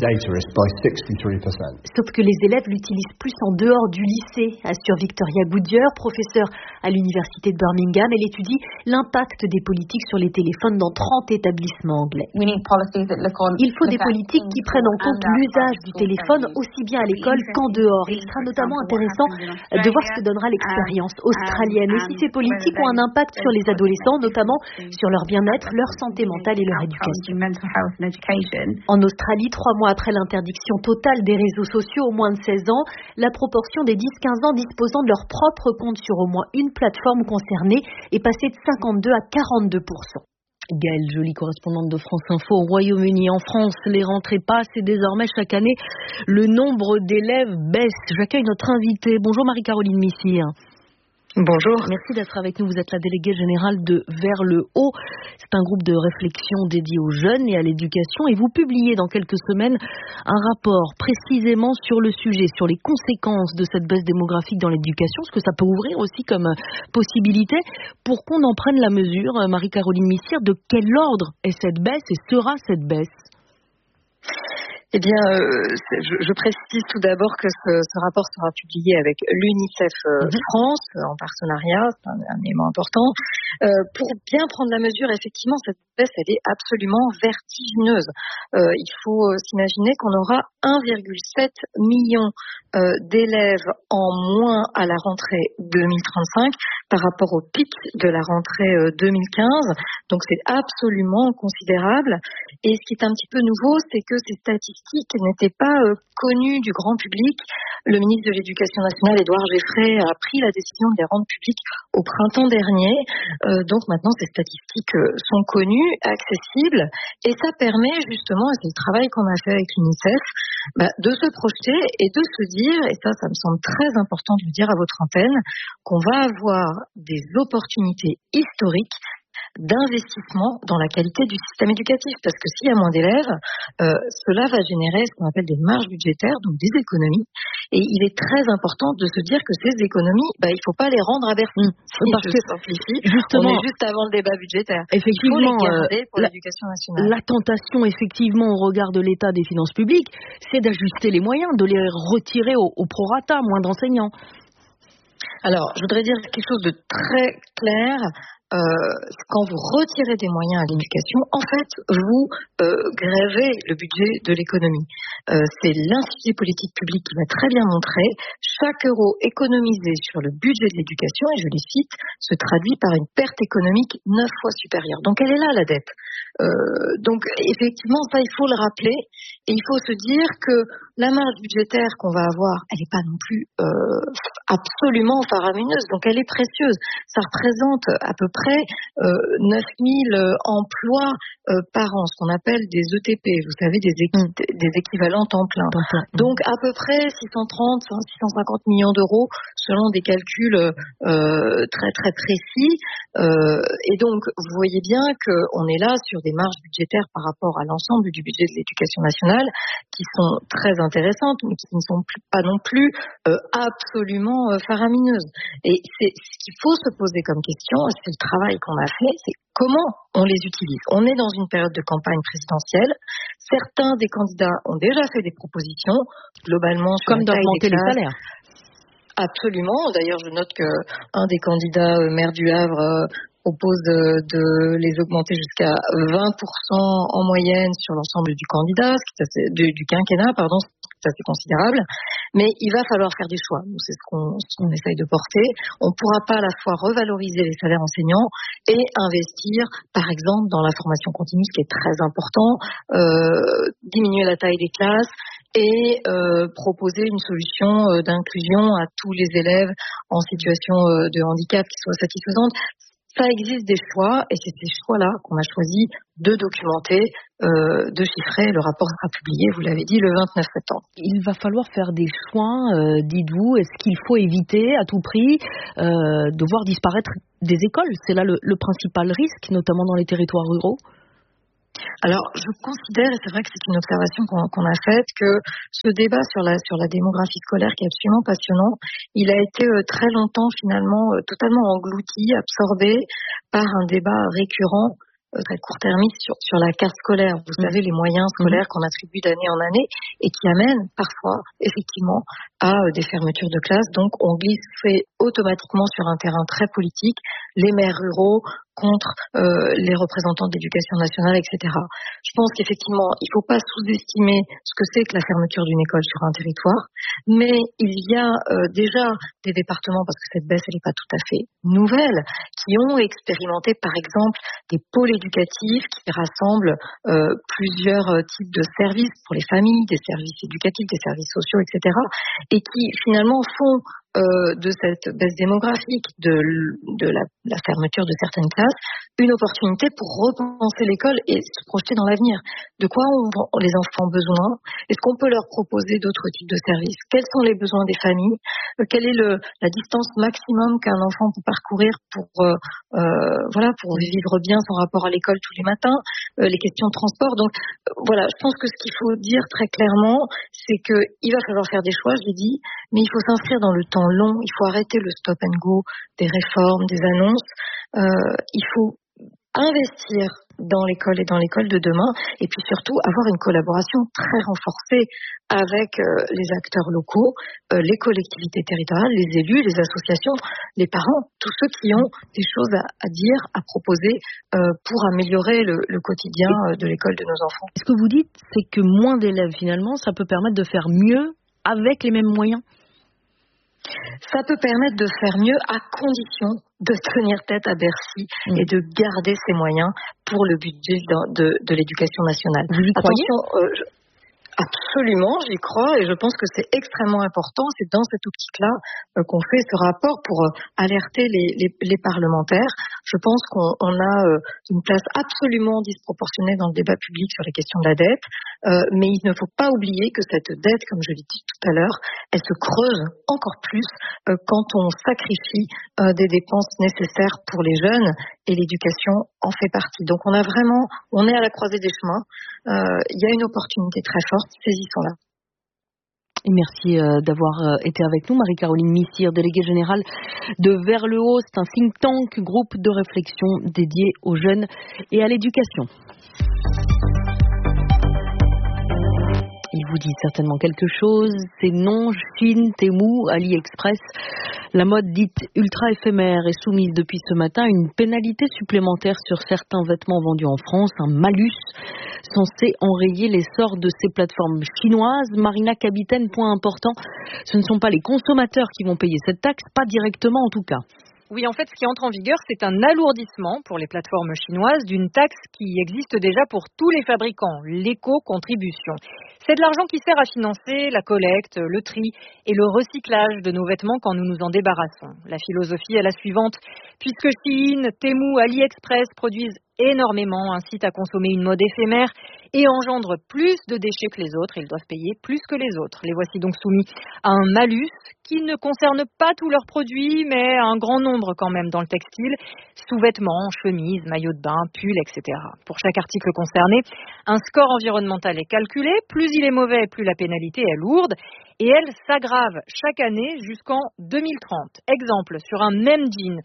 Sauf que les élèves l'utilisent plus en dehors du lycée, assure Victoria Goodyear, professeure à l'université de Birmingham. Elle étudie l'impact des politiques sur les téléphones dans 30 établissements anglais. Il faut des politiques qui prennent en compte l'usage du téléphone aussi bien à l'école qu'en dehors. Il sera notamment intéressant de voir ce que donnera l'expérience australienne et si ces politiques ont un impact sur les adolescents, notamment sur leur bien-être, leur santé mentale et leur éducation. En Australie, 3 mois après l'interdiction totale des réseaux sociaux aux moins de 16 ans, la proportion des 10-15 ans disposant de leur propre compte sur au moins une plateforme concernée est passée de 52 à 42%. Gaëlle Joly, correspondante de France Info au Royaume-Uni. En France, les rentrées passent et désormais chaque année, le nombre d'élèves baisse. J'accueille notre invitée. Bonjour Marie-Caroline Missire. Bonjour. Merci d'être avec nous. Vous êtes la déléguée générale de Vers le Haut. C'est un groupe de réflexion dédié aux jeunes et à l'éducation. Et vous publiez dans quelques semaines un rapport précisément sur le sujet, sur les conséquences de cette baisse démographique dans l'éducation, ce que ça peut ouvrir aussi comme possibilité. Pour qu'on en prenne la mesure, Marie-Caroline Missire, de quel ordre est cette baisse et sera cette baisse ? Eh bien, je précise tout d'abord que ce rapport sera publié avec l'UNICEF France en partenariat, c'est un élément important. Pour bien prendre la mesure, effectivement, cette baisse, elle est absolument vertigineuse. Il faut s'imaginer qu'on aura 1,7 million d'élèves en moins à la rentrée 2035 par rapport au pic de la rentrée 2015. Donc, c'est absolument considérable. Et ce qui est un petit peu nouveau, c'est que ces statistiques n'étaient pas connues du grand public. Le ministre de l'Éducation nationale, Édouard Geffray, a pris la décision de les rendre publiques au printemps dernier. Donc maintenant, ces statistiques sont connues, accessibles, et ça permet justement, et c'est le travail qu'on a fait avec l'UNICEF, de se projeter et de se dire, et ça me semble très important de le dire à votre antenne, qu'on va avoir des opportunités historiques d'investissement dans la qualité du système éducatif, parce que s'il y a moins d'élèves, cela va générer ce qu'on appelle des marges budgétaires, donc des économies, et il est très important de se dire que ces économies, il ne faut pas les rendre à Bercy. Parce que simplifie, justement, on est juste avant le débat budgétaire. Effectivement, il faut les garder pour l'éducation nationale. La tentation, effectivement, au regard de l'état des finances publiques, c'est d'ajuster les moyens, de les retirer au prorata, moins d'enseignants. Alors, je voudrais dire quelque chose de très clair. Quand vous retirez des moyens à l'éducation, en fait, vous grèvez le budget de l'économie. C'est l'Institut politique publique qui va très bien montrer. Chaque euro économisé sur le budget de l'éducation, et je les cite, se traduit par une perte économique 9 fois supérieure. Donc, elle est là, la dette. Donc, effectivement, ça, il faut le rappeler. Et il faut se dire que la marge budgétaire qu'on va avoir, elle n'est pas non plus absolument faramineuse. Donc, elle est précieuse. Ça représente à peu près 9000 emplois par an, ce qu'on appelle des ETP, vous savez, des équivalents temps plein. Donc, à peu près 630, 650 millions d'euros, selon des calculs très, très précis. Et donc, vous voyez bien qu'on est là sur des marges budgétaires par rapport à l'ensemble du budget de l'éducation nationale qui sont très intéressantes, mais qui ne sont pas non plus absolument faramineuses. Et c'est ce qu'il faut se poser comme question, et c'est le travail qu'on a fait, c'est comment on les utilise. On est dans une période de campagne présidentielle. Certains des candidats ont déjà fait des propositions, globalement sur comme d'augmenter les salaires. Absolument. D'ailleurs, je note qu'un des candidats maire du Havre propose de les augmenter jusqu'à 20% en moyenne sur l'ensemble du candidat, du quinquennat, pardon, c'est assez considérable. Mais il va falloir faire des choix. C'est ce qu'on essaye de porter. On ne pourra pas à la fois revaloriser les salaires enseignants et investir, par exemple, dans la formation continue, ce qui est très important, diminuer la taille des classes et proposer une solution d'inclusion à tous les élèves en situation de handicap qui soit satisfaisante. Ça existe des choix et c'est ces choix-là qu'on a choisi de documenter, de chiffrer. Le rapport sera publié, vous l'avez dit, le 29 septembre. Il va falloir faire des choix, dites-vous. Est-ce qu'il faut éviter à tout prix de voir disparaître des écoles? C'est là le principal risque, notamment dans les territoires ruraux. Alors, je considère, et c'est vrai que c'est une observation qu'on a faite, que ce débat sur la démographie scolaire qui est absolument passionnant, il a été très longtemps finalement totalement englouti, absorbé par un débat récurrent, très court-termiste sur la carte scolaire. Vous savez, les moyens scolaires qu'on attribue d'année en année et qui amènent parfois, effectivement, à des fermetures de classes. Donc, on glisse automatiquement sur un terrain très politique, les maires ruraux contre les représentants de l'éducation nationale, etc. Je pense qu'effectivement, il ne faut pas sous-estimer ce que c'est que la fermeture d'une école sur un territoire, mais il y a déjà des départements, parce que cette baisse, elle n'est pas tout à fait nouvelle, qui ont expérimenté, par exemple, des pôles éducatifs qui rassemblent plusieurs types de services pour les familles, des services éducatifs, des services sociaux, etc., et qui finalement font de cette baisse démographique, de la fermeture de certaines classes, une opportunité pour repenser l'école et se projeter dans l'avenir. De quoi les enfants ont besoin? Est-ce qu'on peut leur proposer d'autres types de services? Quels sont les besoins des familles? Quelle est la distance maximum qu'un enfant peut parcourir pour vivre bien son rapport à l'école tous les matins? Les questions de transport. Donc voilà, je pense que ce qu'il faut dire très clairement, c'est qu'il va falloir faire des choix, je l'ai dit, mais il faut s'inscrire dans le temps long. Il faut arrêter le stop and go des réformes, des annonces. Il faut investir dans l'école et dans l'école de demain, et puis surtout avoir une collaboration très renforcée avec les acteurs locaux, les collectivités territoriales, les élus, les associations, les parents, tous ceux qui ont des choses à dire, à proposer pour améliorer le quotidien de l'école de nos enfants. Ce que vous dites, c'est que moins d'élèves, finalement, ça peut permettre de faire mieux avec les mêmes moyens? Ça peut permettre de faire mieux à condition de tenir tête à Bercy et de garder ses moyens pour le budget de l'éducation nationale. Vous y croyez? Attention, absolument, j'y crois et je pense que c'est extrêmement important. C'est dans cette optique-là qu'on fait ce rapport pour alerter les parlementaires. Je pense qu'on a une place absolument disproportionnée dans le débat public sur les questions de la dette, mais il ne faut pas oublier que cette dette, comme je l'ai dit tout à l'heure, elle se creuse encore plus quand on sacrifie des dépenses nécessaires pour les jeunes et l'éducation en fait partie. Donc on est à la croisée des chemins. Il y a une opportunité très forte, saisissons-la. Et merci d'avoir été avec nous, Marie-Caroline Missire, déléguée générale de Vers le Haut. C'est un think tank, groupe de réflexion dédié aux jeunes et à l'éducation. Il vous dit certainement quelque chose, c'est non, Chine, Temu, AliExpress. La mode dite ultra éphémère est soumise depuis ce matin à une pénalité supplémentaire sur certains vêtements vendus en France, un malus censé enrayer l'essor de ces plateformes chinoises. Marina Capitaine, point important, ce ne sont pas les consommateurs qui vont payer cette taxe, pas directement en tout cas. Oui, en fait, ce qui entre en vigueur, c'est un alourdissement pour les plateformes chinoises d'une taxe qui existe déjà pour tous les fabricants, l'éco-contribution. C'est de l'argent qui sert à financer la collecte, le tri et le recyclage de nos vêtements quand nous nous en débarrassons. La philosophie est la suivante. Puisque Chine, Temu, AliExpress produisent énormément, incitent à consommer une mode éphémère et engendrent plus de déchets que les autres, ils doivent payer plus que les autres. Les voici donc soumis à un malus qui ne concerne pas tous leurs produits, mais un grand nombre quand même dans le textile, sous-vêtements, chemises, maillots de bain, pulls, etc. Pour chaque article concerné, un score environnemental est calculé, plus il est mauvais, plus la pénalité est lourde, et elle s'aggrave chaque année jusqu'en 2030. Exemple, sur un même jean,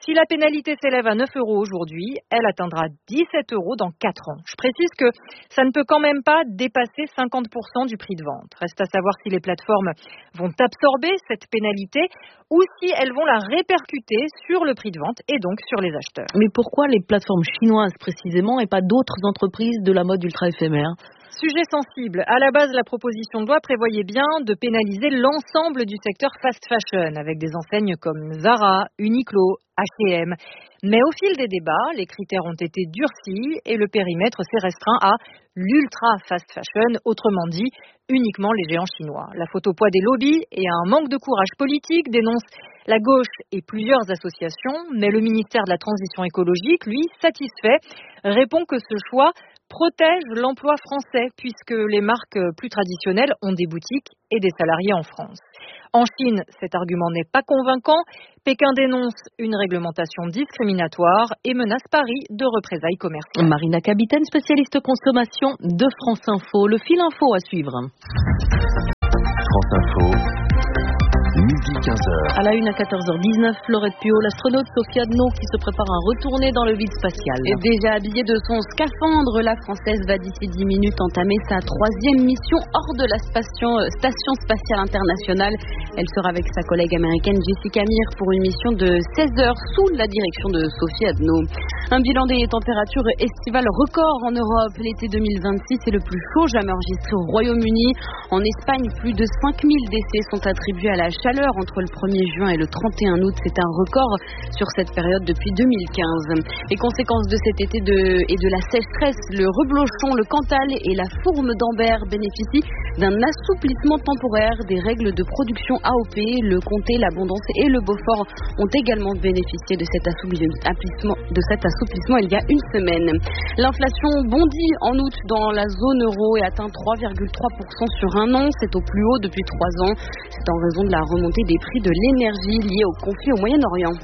Si la pénalité s'élève à 9 € aujourd'hui, elle atteindra 17 € dans 4 ans. Je précise que ça ne peut quand même pas dépasser 50% du prix de vente. Reste à savoir si les plateformes vont absorber cette pénalité ou si elles vont la répercuter sur le prix de vente et donc sur les acheteurs. Mais pourquoi les plateformes chinoises précisément et pas d'autres entreprises de la mode ultra éphémère ? Sujet sensible. À la base, la proposition de loi prévoyait bien de pénaliser l'ensemble du secteur fast fashion avec des enseignes comme Zara, Uniqlo, H&M. Mais au fil des débats, les critères ont été durcis et le périmètre s'est restreint à l'ultra fast fashion, autrement dit, uniquement les géants chinois. La faute au poids des lobbies et à un manque de courage politique dénonce la gauche et plusieurs associations, mais le ministère de la Transition écologique, lui, satisfait, répond que ce choix protège l'emploi français puisque les marques plus traditionnelles ont des boutiques et des salariés en France. En Chine, cet argument n'est pas convaincant. Pékin dénonce une réglementation discriminatoire et menace Paris de représailles commerciales. Marina Capitaine, spécialiste consommation de France Info. Le fil info à suivre. France Info. Midi 15h. À la une à 14h19, Florette Pio, l'astronaute Sophie Adno qui se prépare à retourner dans le vide spatial. Et déjà habillée de son scaphandre, la Française va d'ici 10 minutes entamer sa 3e mission hors de la Station Spatiale Internationale. Elle sera avec sa collègue américaine Jessica Meir pour une mission de 16 heures sous la direction de Sophie Adno. Un bilan des températures estivales record en Europe. L'été 2026 est le plus chaud jamais enregistré au Royaume-Uni. En Espagne, plus de 5000 décès sont attribués à la chaleur entre le 1er juin et le 31 août. C'est un record sur cette période depuis 2015. Les conséquences de cet été et de la sécheresse, le reblochon, le Cantal et la fourme d'Ambert bénéficient d'un assouplissement temporaire des règles de production AOP. Le Comté, l'Abondance et le Beaufort ont également bénéficié de cet assouplissement il y a une semaine. L'inflation bondit en août dans la zone euro et atteint 3,3% sur un an. C'est au plus haut depuis 3 ans. C'est en raison de la remontée des prix de l'énergie liée au conflit au Moyen-Orient.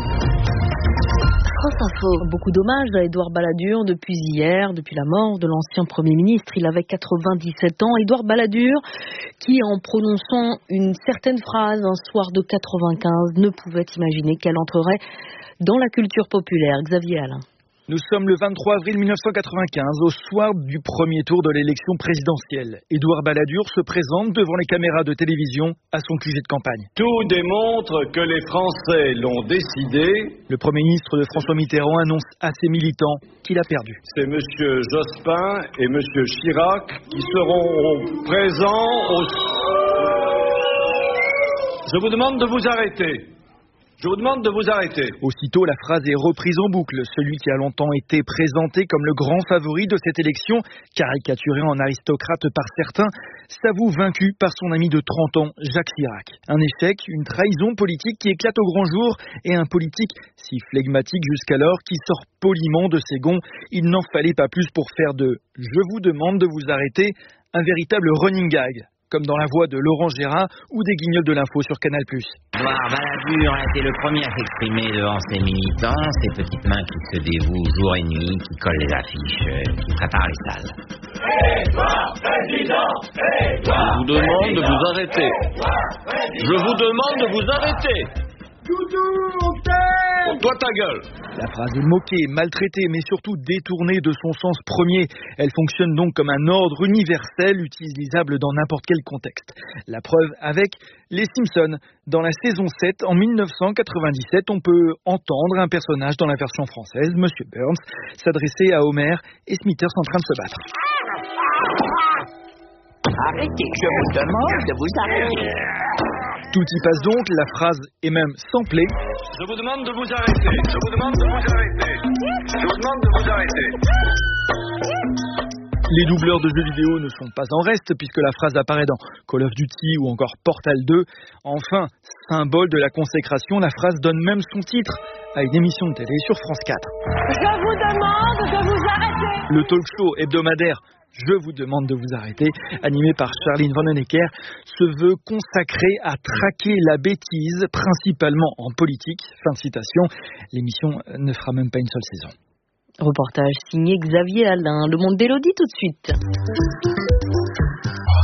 France Info. Beaucoup d'hommages à Édouard Balladur depuis hier, depuis la mort de l'ancien Premier ministre. Il avait 97 ans. Édouard Balladur, qui en prononçant une certaine phrase un soir de 95, ne pouvait imaginer qu'elle entrerait dans la culture populaire. Xavier Alain. Nous sommes le 23 avril 1995, au soir du premier tour de l'élection présidentielle. Édouard Balladur se présente devant les caméras de télévision à son QG de campagne. Tout démontre que les Français l'ont décidé. Le Premier ministre de François Mitterrand annonce à ses militants qu'il a perdu. C'est M. Jospin et M. Chirac qui seront présents au... Je vous demande de vous arrêter. Je vous demande de vous arrêter. Aussitôt, la phrase est reprise en boucle. Celui qui a longtemps été présenté comme le grand favori de cette élection, caricaturé en aristocrate par certains, s'avoue vaincu par son ami de 30 ans, Jacques Chirac. Un échec, une trahison politique qui éclate au grand jour et un politique si flegmatique jusqu'alors qui sort poliment de ses gonds. Il n'en fallait pas plus pour faire de « Je vous demande de vous arrêter » un véritable running gag, comme dans la voix de Laurent Gérard ou des Guignols de l'info sur Canal+. Édouard Balladur a été le premier à s'exprimer devant ses militants, ces petites mains qui se dévouent jour et nuit, qui collent les affiches, qui préparent les salles. Édouard Président, Édouard Je vous demande de vous arrêter. Je vous demande de vous arrêter. Toi ta gueule. La phrase est moquée, maltraitée, mais surtout détournée de son sens premier. Elle fonctionne donc comme un ordre universel utilisable dans n'importe quel contexte. La preuve avec les Simpsons. Dans la saison 7, en 1997, on peut entendre un personnage dans la version française, Monsieur Burns, s'adresser à Homer et Smithers en train de se battre. Arrêtez, je vous demande de vous arrêter. Tout y passe donc, la phrase est même samplée. Je vous demande de vous arrêter. Je vous demande de vous arrêter. Je vous demande de vous arrêter. Les doubleurs de jeux vidéo ne sont pas en reste puisque la phrase apparaît dans Call of Duty ou encore Portal 2. Enfin, symbole de la consécration, la phrase donne même son titre à une émission de télé sur France 4. Je vous demande de vous arrêter. Le talk show hebdomadaire Je vous demande de vous arrêter, animé par Charline Vanhoenacker, se veut consacré à traquer la bêtise, principalement en politique. Fin de citation. L'émission ne fera même pas une seule saison. Reportage signé Xavier Alain. Le monde d'Élodie tout de suite.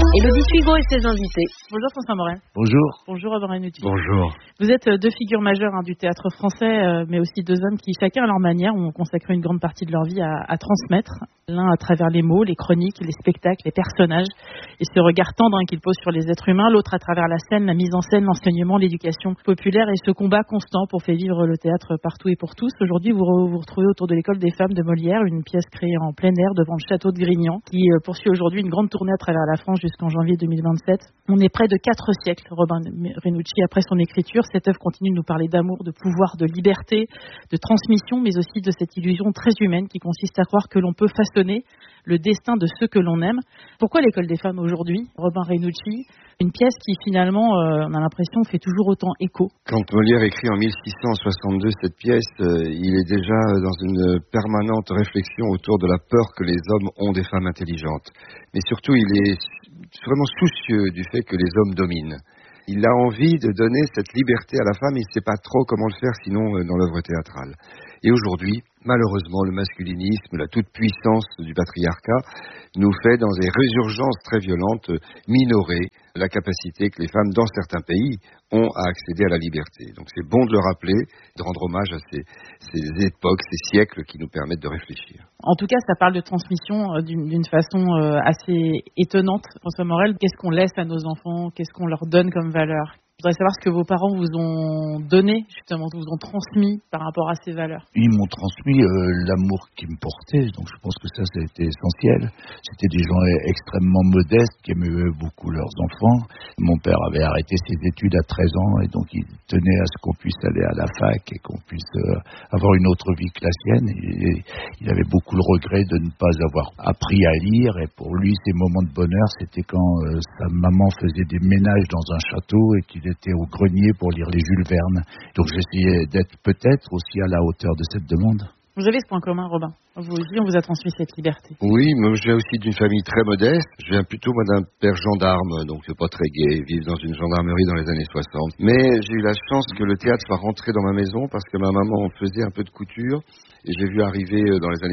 Elodie Suigo et ses invités. Bonjour François Morel. Bonjour. Bonjour Robin Renucci. Bonjour. Vous êtes deux figures majeures du théâtre français, mais aussi deux hommes qui, chacun à leur manière, ont consacré une grande partie de leur vie à transmettre. L'un à travers les mots, les chroniques, les spectacles, les personnages, et ce regard tendre qu'ils posent sur les êtres humains. L'autre à travers la scène, la mise en scène, l'enseignement, l'éducation populaire et ce combat constant pour faire vivre le théâtre partout et pour tous. Aujourd'hui, vous vous retrouvez autour de l'École des femmes de Molière, une pièce créée en plein air devant le château de Grignan, qui poursuit aujourd'hui une grande tournée à travers la France jusqu'en janvier 2027. On est près de 4 siècles, Robin Renucci, après son écriture. Cette œuvre continue de nous parler d'amour, de pouvoir, de liberté, de transmission, mais aussi de cette illusion très humaine qui consiste à croire que l'on peut façonner le destin de ceux que l'on aime. Pourquoi l'École des femmes aujourd'hui, Robin Renucci? Une pièce qui finalement, on a l'impression, fait toujours autant écho. Quand Molière écrit en 1662 cette pièce, il est déjà dans une permanente réflexion autour de la peur que les hommes ont des femmes intelligentes. Mais surtout, il est vraiment soucieux du fait que les hommes dominent. Il a envie de donner cette liberté à la femme, il ne sait pas trop comment le faire sinon dans l'œuvre théâtrale. Et aujourd'hui, malheureusement, le masculinisme, la toute-puissance du patriarcat nous fait, dans des résurgences très violentes, minorer la capacité que les femmes, dans certains pays, ont à accéder à la liberté. Donc c'est bon de le rappeler, de rendre hommage à ces époques, ces siècles qui nous permettent de réfléchir. En tout cas, ça parle de transmission d'une façon assez étonnante. François Morel, qu'est-ce qu'on laisse à nos enfants? Qu'est-ce qu'on leur donne comme valeur? Je voudrais savoir ce que vos parents vous ont donné, justement, vous ont transmis par rapport à ces valeurs. Ils m'ont transmis l'amour qu'ils me portaient, donc je pense que ça a été essentiel. C'était des gens extrêmement modestes qui aimaient beaucoup leurs enfants. Mon père avait arrêté ses études à 13 ans et donc il tenait à ce qu'on puisse aller à la fac et qu'on puisse avoir une autre vie que la sienne. Et il avait beaucoup le regret de ne pas avoir appris à lire et pour lui, ces moments de bonheur, c'était quand sa maman faisait des ménages dans un château et qu'il était au grenier pour lire les Jules Verne. Donc j'essayais d'être peut-être aussi à la hauteur de cette demande. Vous avez ce point commun, Robin. Vous aussi, on vous a transmis cette liberté. Oui, moi je viens aussi d'une famille très modeste. Je viens plutôt d'un père gendarme, donc pas très gai, vivre dans une gendarmerie dans les années 60. Mais j'ai eu la chance que le théâtre soit rentré dans ma maison parce que ma maman faisait un peu de couture. Et j'ai vu arriver dans les années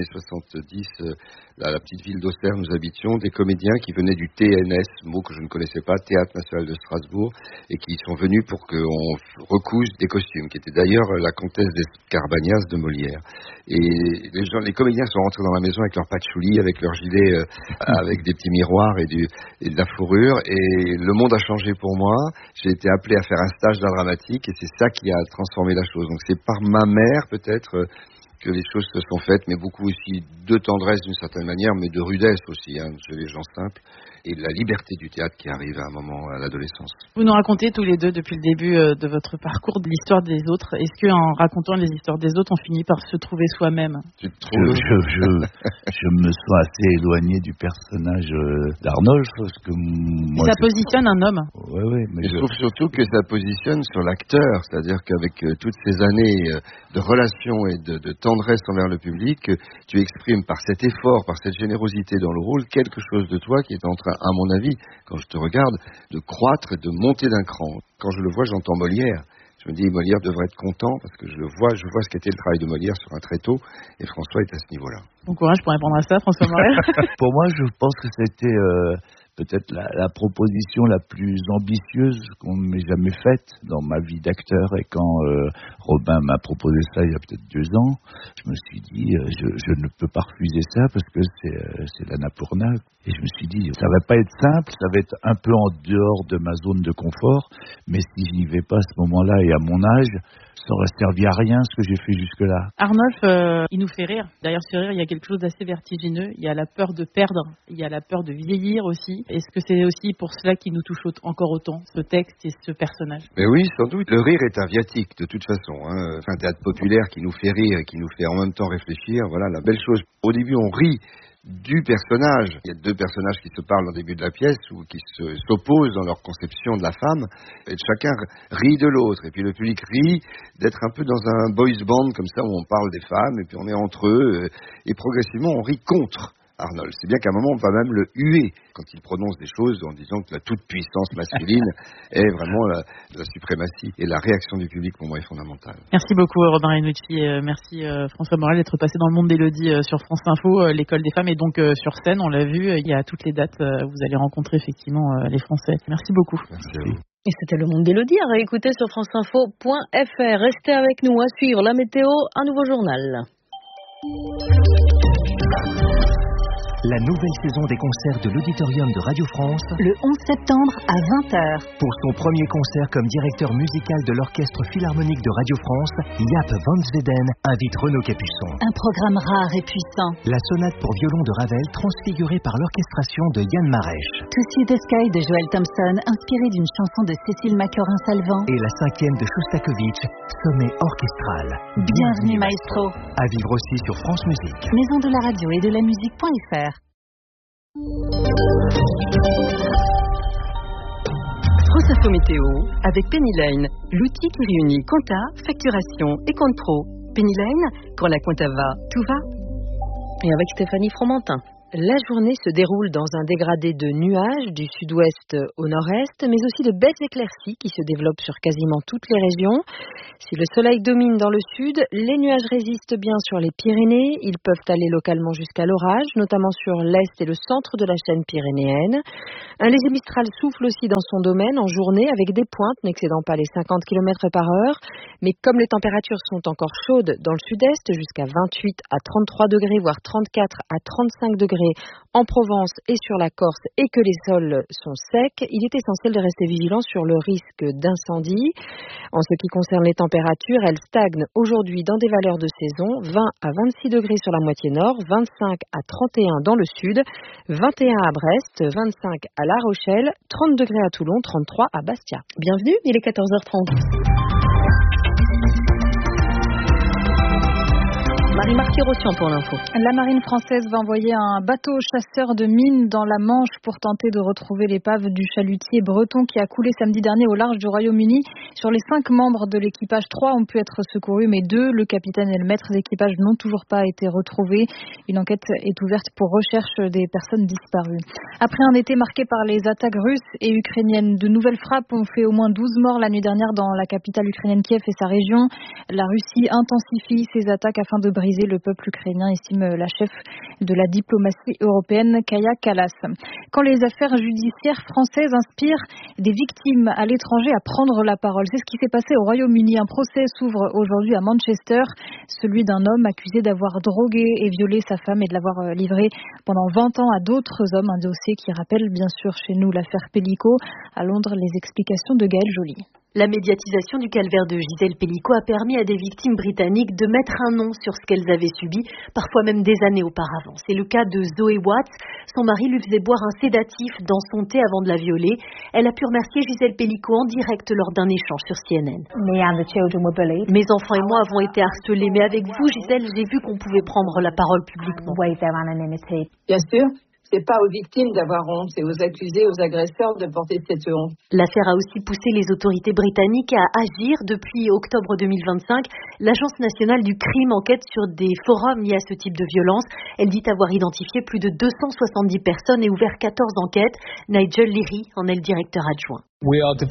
70, à la petite ville d'Auxerre, nous habitions, des comédiens qui venaient du TNS, mot que je ne connaissais pas, Théâtre National de Strasbourg, et qui sont venus pour qu'on recouse des costumes, qui était d'ailleurs la comtesse d'Escarbagnas de Molière. Et les comédiens sont rentrés dans la maison avec leur patchouli, avec leur gilet, avec des petits miroirs et de la fourrure, et le monde a changé pour moi. J'ai été appelé à faire un stage d'art dramatique, et c'est ça qui a transformé la chose. Donc c'est par ma mère, peut-être, que les choses se sont faites, mais beaucoup aussi de tendresse d'une certaine manière, mais de rudesse aussi, chez les gens simples, et de la liberté du théâtre qui arrive à un moment à l'adolescence. Vous nous racontez tous les deux depuis le début de votre parcours de l'histoire des autres. Est-ce qu'en racontant les histoires des autres, on finit par se trouver soi-même? Je me sens assez éloigné du personnage d'Arnolphe, parce que moi, ça positionne un homme. Oui, mais je trouve surtout que ça positionne sur l'acteur, c'est-à-dire qu'avec toutes ces années de relations et de tendresse envers le public, tu exprimes par cet effort, par cette générosité dans le rôle, quelque chose de toi qui est en train, à mon avis, quand je te regarde, de croître et de monter d'un cran. Quand je le vois, j'entends Molière. Je me dis, Molière devrait être content parce que je vois ce qu'était le travail de Molière sur un tréteau et François est à ce niveau-là. Bon courage pour répondre à ça, François Morel. Pour moi, je pense que c'était peut-être la proposition la plus ambitieuse qu'on m'ait jamais faite dans ma vie d'acteur. Et quand Robin m'a proposé ça il y a peut-être 2 ans, je me suis dit, je ne peux pas refuser ça parce que c'est l'Annapurna. Et je me suis dit, ça va pas être simple, ça va être un peu en dehors de ma zone de confort, mais si je n'y vais pas à ce moment-là et à mon âge, ça aurait servi à rien ce que j'ai fait jusque-là. Arnolphe, il nous fait rire. Derrière ce rire, il y a quelque chose d'assez vertigineux. Il y a la peur de perdre, il y a la peur de vieillir aussi. Est-ce que c'est aussi pour cela qu'il nous touche encore autant, ce texte et ce personnage? Mais oui, sans doute. Le rire est un viatique, de toute façon. C'est un théâtre populaire qui nous fait rire et qui nous fait en même temps réfléchir. Voilà la belle chose. Au début, on rit du personnage. Il y a 2 personnages qui se parlent au début de la pièce ou qui s'opposent dans leur conception de la femme et chacun rit de l'autre et puis le public rit d'être un peu dans un boys band comme ça où on parle des femmes et puis on est entre eux et progressivement on rit contre Arnold. C'est bien qu'à un moment, on va même le huer quand il prononce des choses en disant que la toute-puissance masculine est vraiment la suprématie. Et la réaction du public, pour moi, est fondamentale. Merci beaucoup, Robin Renucci. Merci, François Morel, d'être passé dans le monde d'Élodie sur France Info. L'école des femmes est donc sur scène, on l'a vu. Il y a toutes les dates. Vous allez rencontrer effectivement les Français. Merci beaucoup. Merci à vous. Et c'était le monde d'Élodie à réécouter sur franceinfo.fr. Restez avec nous à suivre la météo, un nouveau journal. La nouvelle saison des concerts de l'Auditorium de Radio France, le 11 septembre à 20h. Pour son premier concert comme directeur musical de l'Orchestre Philharmonique de Radio France, Jaap van Zweden invite Renaud Capuçon. Un programme rare et puissant. La sonate pour violon de Ravel, transfigurée par l'orchestration de Yann Marèche. To See the Sky de Joël Thompson, inspiré d'une chanson de Cécile Macquerin-Salvant. Et la 5e de Shostakovich, Sommet orchestral. Bienvenue maestro. À vivre aussi sur France Musique. Maison de la radio et de la musique.fr. France Info Météo avec Penny Lane, l'outil qui réunit compta, facturation et compte pro. Penny Lane, quand la compta va, tout va. Et avec Stéphanie Fromentin. La journée se déroule dans un dégradé de nuages du sud-ouest au nord-est, mais aussi de belles éclaircies qui se développent sur quasiment toutes les régions. Si le soleil domine dans le sud, les nuages résistent bien sur les Pyrénées. Ils peuvent aller localement jusqu'à l'orage, notamment sur l'est et le centre de la chaîne pyrénéenne. Un léger mistral souffle aussi dans son domaine en journée avec des pointes n'excédant pas les 50 km par heure. Mais comme les températures sont encore chaudes dans le sud-est, jusqu'à 28 à 33 degrés, voire 34 à 35 degrés en Provence et sur la Corse et que les sols sont secs, il est essentiel de rester vigilant sur le risque d'incendie. En ce qui concerne les températures, elles stagnent aujourd'hui dans des valeurs de saison, 20 à 26 degrés sur la moitié nord, 25 à 31 dans le sud, 21 à Brest, 25 à La Rochelle, 30 degrés à Toulon, 33 à Bastia. Bienvenue, il est 14h30. Marie-Marc Rossian pour l'info. La marine française va envoyer un bateau chasseur de mines dans la Manche pour tenter de retrouver l'épave du chalutier breton qui a coulé samedi dernier au large du Royaume-Uni. Sur les 5 membres de l'équipage, 3 ont pu être secourus, mais 2, le capitaine et le maître d'équipage, n'ont toujours pas été retrouvés. Une enquête est ouverte pour recherche des personnes disparues. Après un été marqué par les attaques russes et ukrainiennes, de nouvelles frappes ont fait au moins 12 morts la nuit dernière dans la capitale ukrainienne Kiev et sa région. La Russie intensifie ses attaques afin de briser le peuple ukrainien, estime la chef de la diplomatie européenne, Kaja Kallas. Quand les affaires judiciaires françaises inspirent des victimes à l'étranger à prendre la parole, c'est ce qui s'est passé au Royaume-Uni. Un procès s'ouvre aujourd'hui à Manchester, celui d'un homme accusé d'avoir drogué et violé sa femme et de l'avoir livré pendant 20 ans à d'autres hommes. Un dossier qui rappelle bien sûr chez nous l'affaire Pellico. À Londres, les explications de Gaël Joly. La médiatisation du calvaire de Gisèle Pellico a permis à des victimes britanniques de mettre un nom sur ce qu'elles avaient subi, parfois même des années auparavant. C'est le cas de Zoe Watts. Son mari lui faisait boire un sédatif dans son thé avant de la violer. Elle a pu remercier Gisèle Pellico en direct lors d'un échange sur CNN. Mes enfants et moi avons été harcelés, mais avec vous, Gisèle, j'ai vu qu'on pouvait prendre la parole publiquement. Bien sûr. C'est pas aux victimes d'avoir honte, c'est aux accusés, aux agresseurs de porter cette honte. L'affaire a aussi poussé les autorités britanniques à agir. Depuis octobre 2025, l'Agence nationale du crime enquête sur des forums liés à ce type de violence. Elle dit avoir identifié plus de 270 personnes et ouvert 14 enquêtes. Nigel Leary en est le directeur adjoint. Nous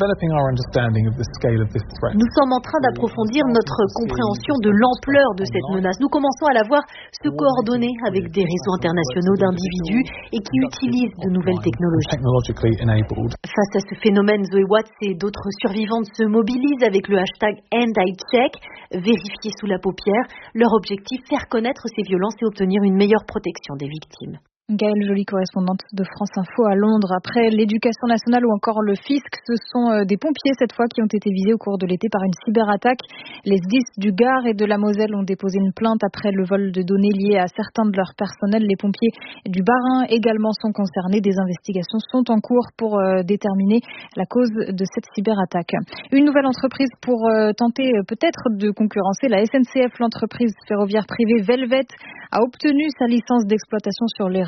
sommes en train d'approfondir notre compréhension de l'ampleur de cette menace. Nous commençons à la voir se coordonner avec des réseaux internationaux d'individus et qui utilisent de nouvelles technologies. Face à ce phénomène, Zoe Watts et d'autres survivantes se mobilisent avec le hashtag #EndICheck, vérifier sous la paupière. Leur objectif, faire connaître ces violences et obtenir une meilleure protection des victimes. Gaëlle Joly, correspondante de France Info à Londres. Après l'éducation nationale ou encore le fisc, ce sont des pompiers cette fois qui ont été visés au cours de l'été par une cyberattaque. Les SDIS du Gard et de la Moselle ont déposé une plainte après le vol de données liées à certains de leurs personnels. Les pompiers du Bas-Rhin également sont concernés. Des investigations sont en cours pour déterminer la cause de cette cyberattaque. Une nouvelle entreprise pour tenter peut-être de concurrencer la SNCF. L'entreprise ferroviaire privée Velvet a obtenu sa licence d'exploitation sur les rails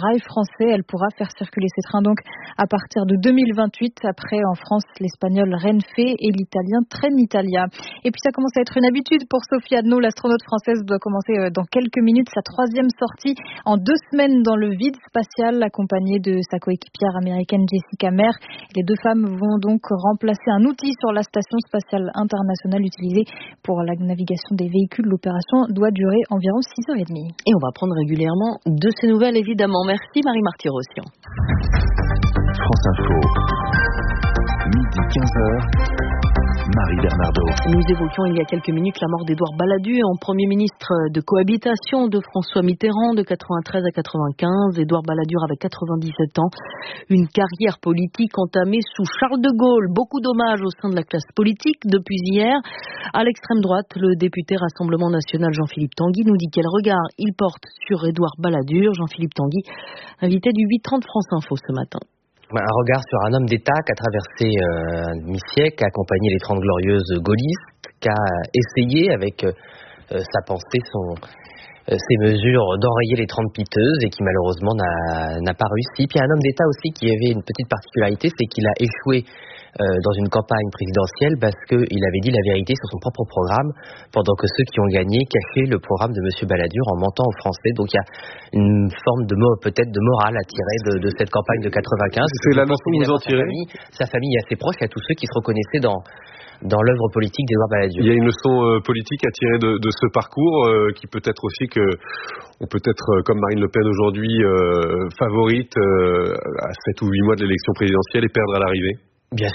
rail français. Elle pourra faire circuler ces trains donc à partir de 2028. Après, en France, l'espagnol Renfe et l'italien Trenitalia. Et puis ça commence à être une habitude pour Sophie Adno. L'astronaute française doit commencer dans quelques minutes sa 3e sortie en 2 semaines dans le vide spatial, accompagnée de sa coéquipière américaine Jessica Meir. Les 2 femmes vont donc remplacer un outil sur la station spatiale internationale utilisée pour la navigation des véhicules. L'opération doit durer environ 6h30. Et on va prendre régulièrement de ces nouvelles, évidemment. Merci Marie Marty-Rossian. France Info, midi 15h. Marie Bernardo. Nous évoquions il y a quelques minutes la mort d'Édouard Balladur, Premier ministre de cohabitation de François Mitterrand de 93 à 95. Édouard Balladur avait 97 ans. Une carrière politique entamée sous Charles de Gaulle. Beaucoup d'hommages au sein de la classe politique depuis hier. À l'extrême droite, le député Rassemblement National Jean-Philippe Tanguy nous dit quel regard il porte sur Édouard Balladur. Jean-Philippe Tanguy, invité du 8h30 France Info ce matin. Un regard sur un homme d'État qui a traversé un demi-siècle, qui a accompagné les 30 glorieuses gaullistes, qui a essayé avec sa pensée, ses mesures d'enrayer les 30 piteuses et qui malheureusement n'a pas réussi. Puis un homme d'État aussi qui avait une petite particularité, c'est qu'il a échoué dans une campagne présidentielle parce qu'il avait dit la vérité sur son propre programme, pendant que ceux qui ont gagné cachaient le programme de M. Balladur en mentant aux Français. Donc il y a une forme peut-être de morale à tirer de cette campagne de 95. C'est la leçon que vous en tirez ? Sa famille est assez proche, il y a tous ceux qui se reconnaissaient dans l'œuvre politique d'Édouard Balladur. Il y a une leçon politique à tirer de ce parcours qui peut être aussi que on peut être comme Marine Le Pen aujourd'hui favorite à 7 ou 8 mois de l'élection présidentielle et perdre à l'arrivée.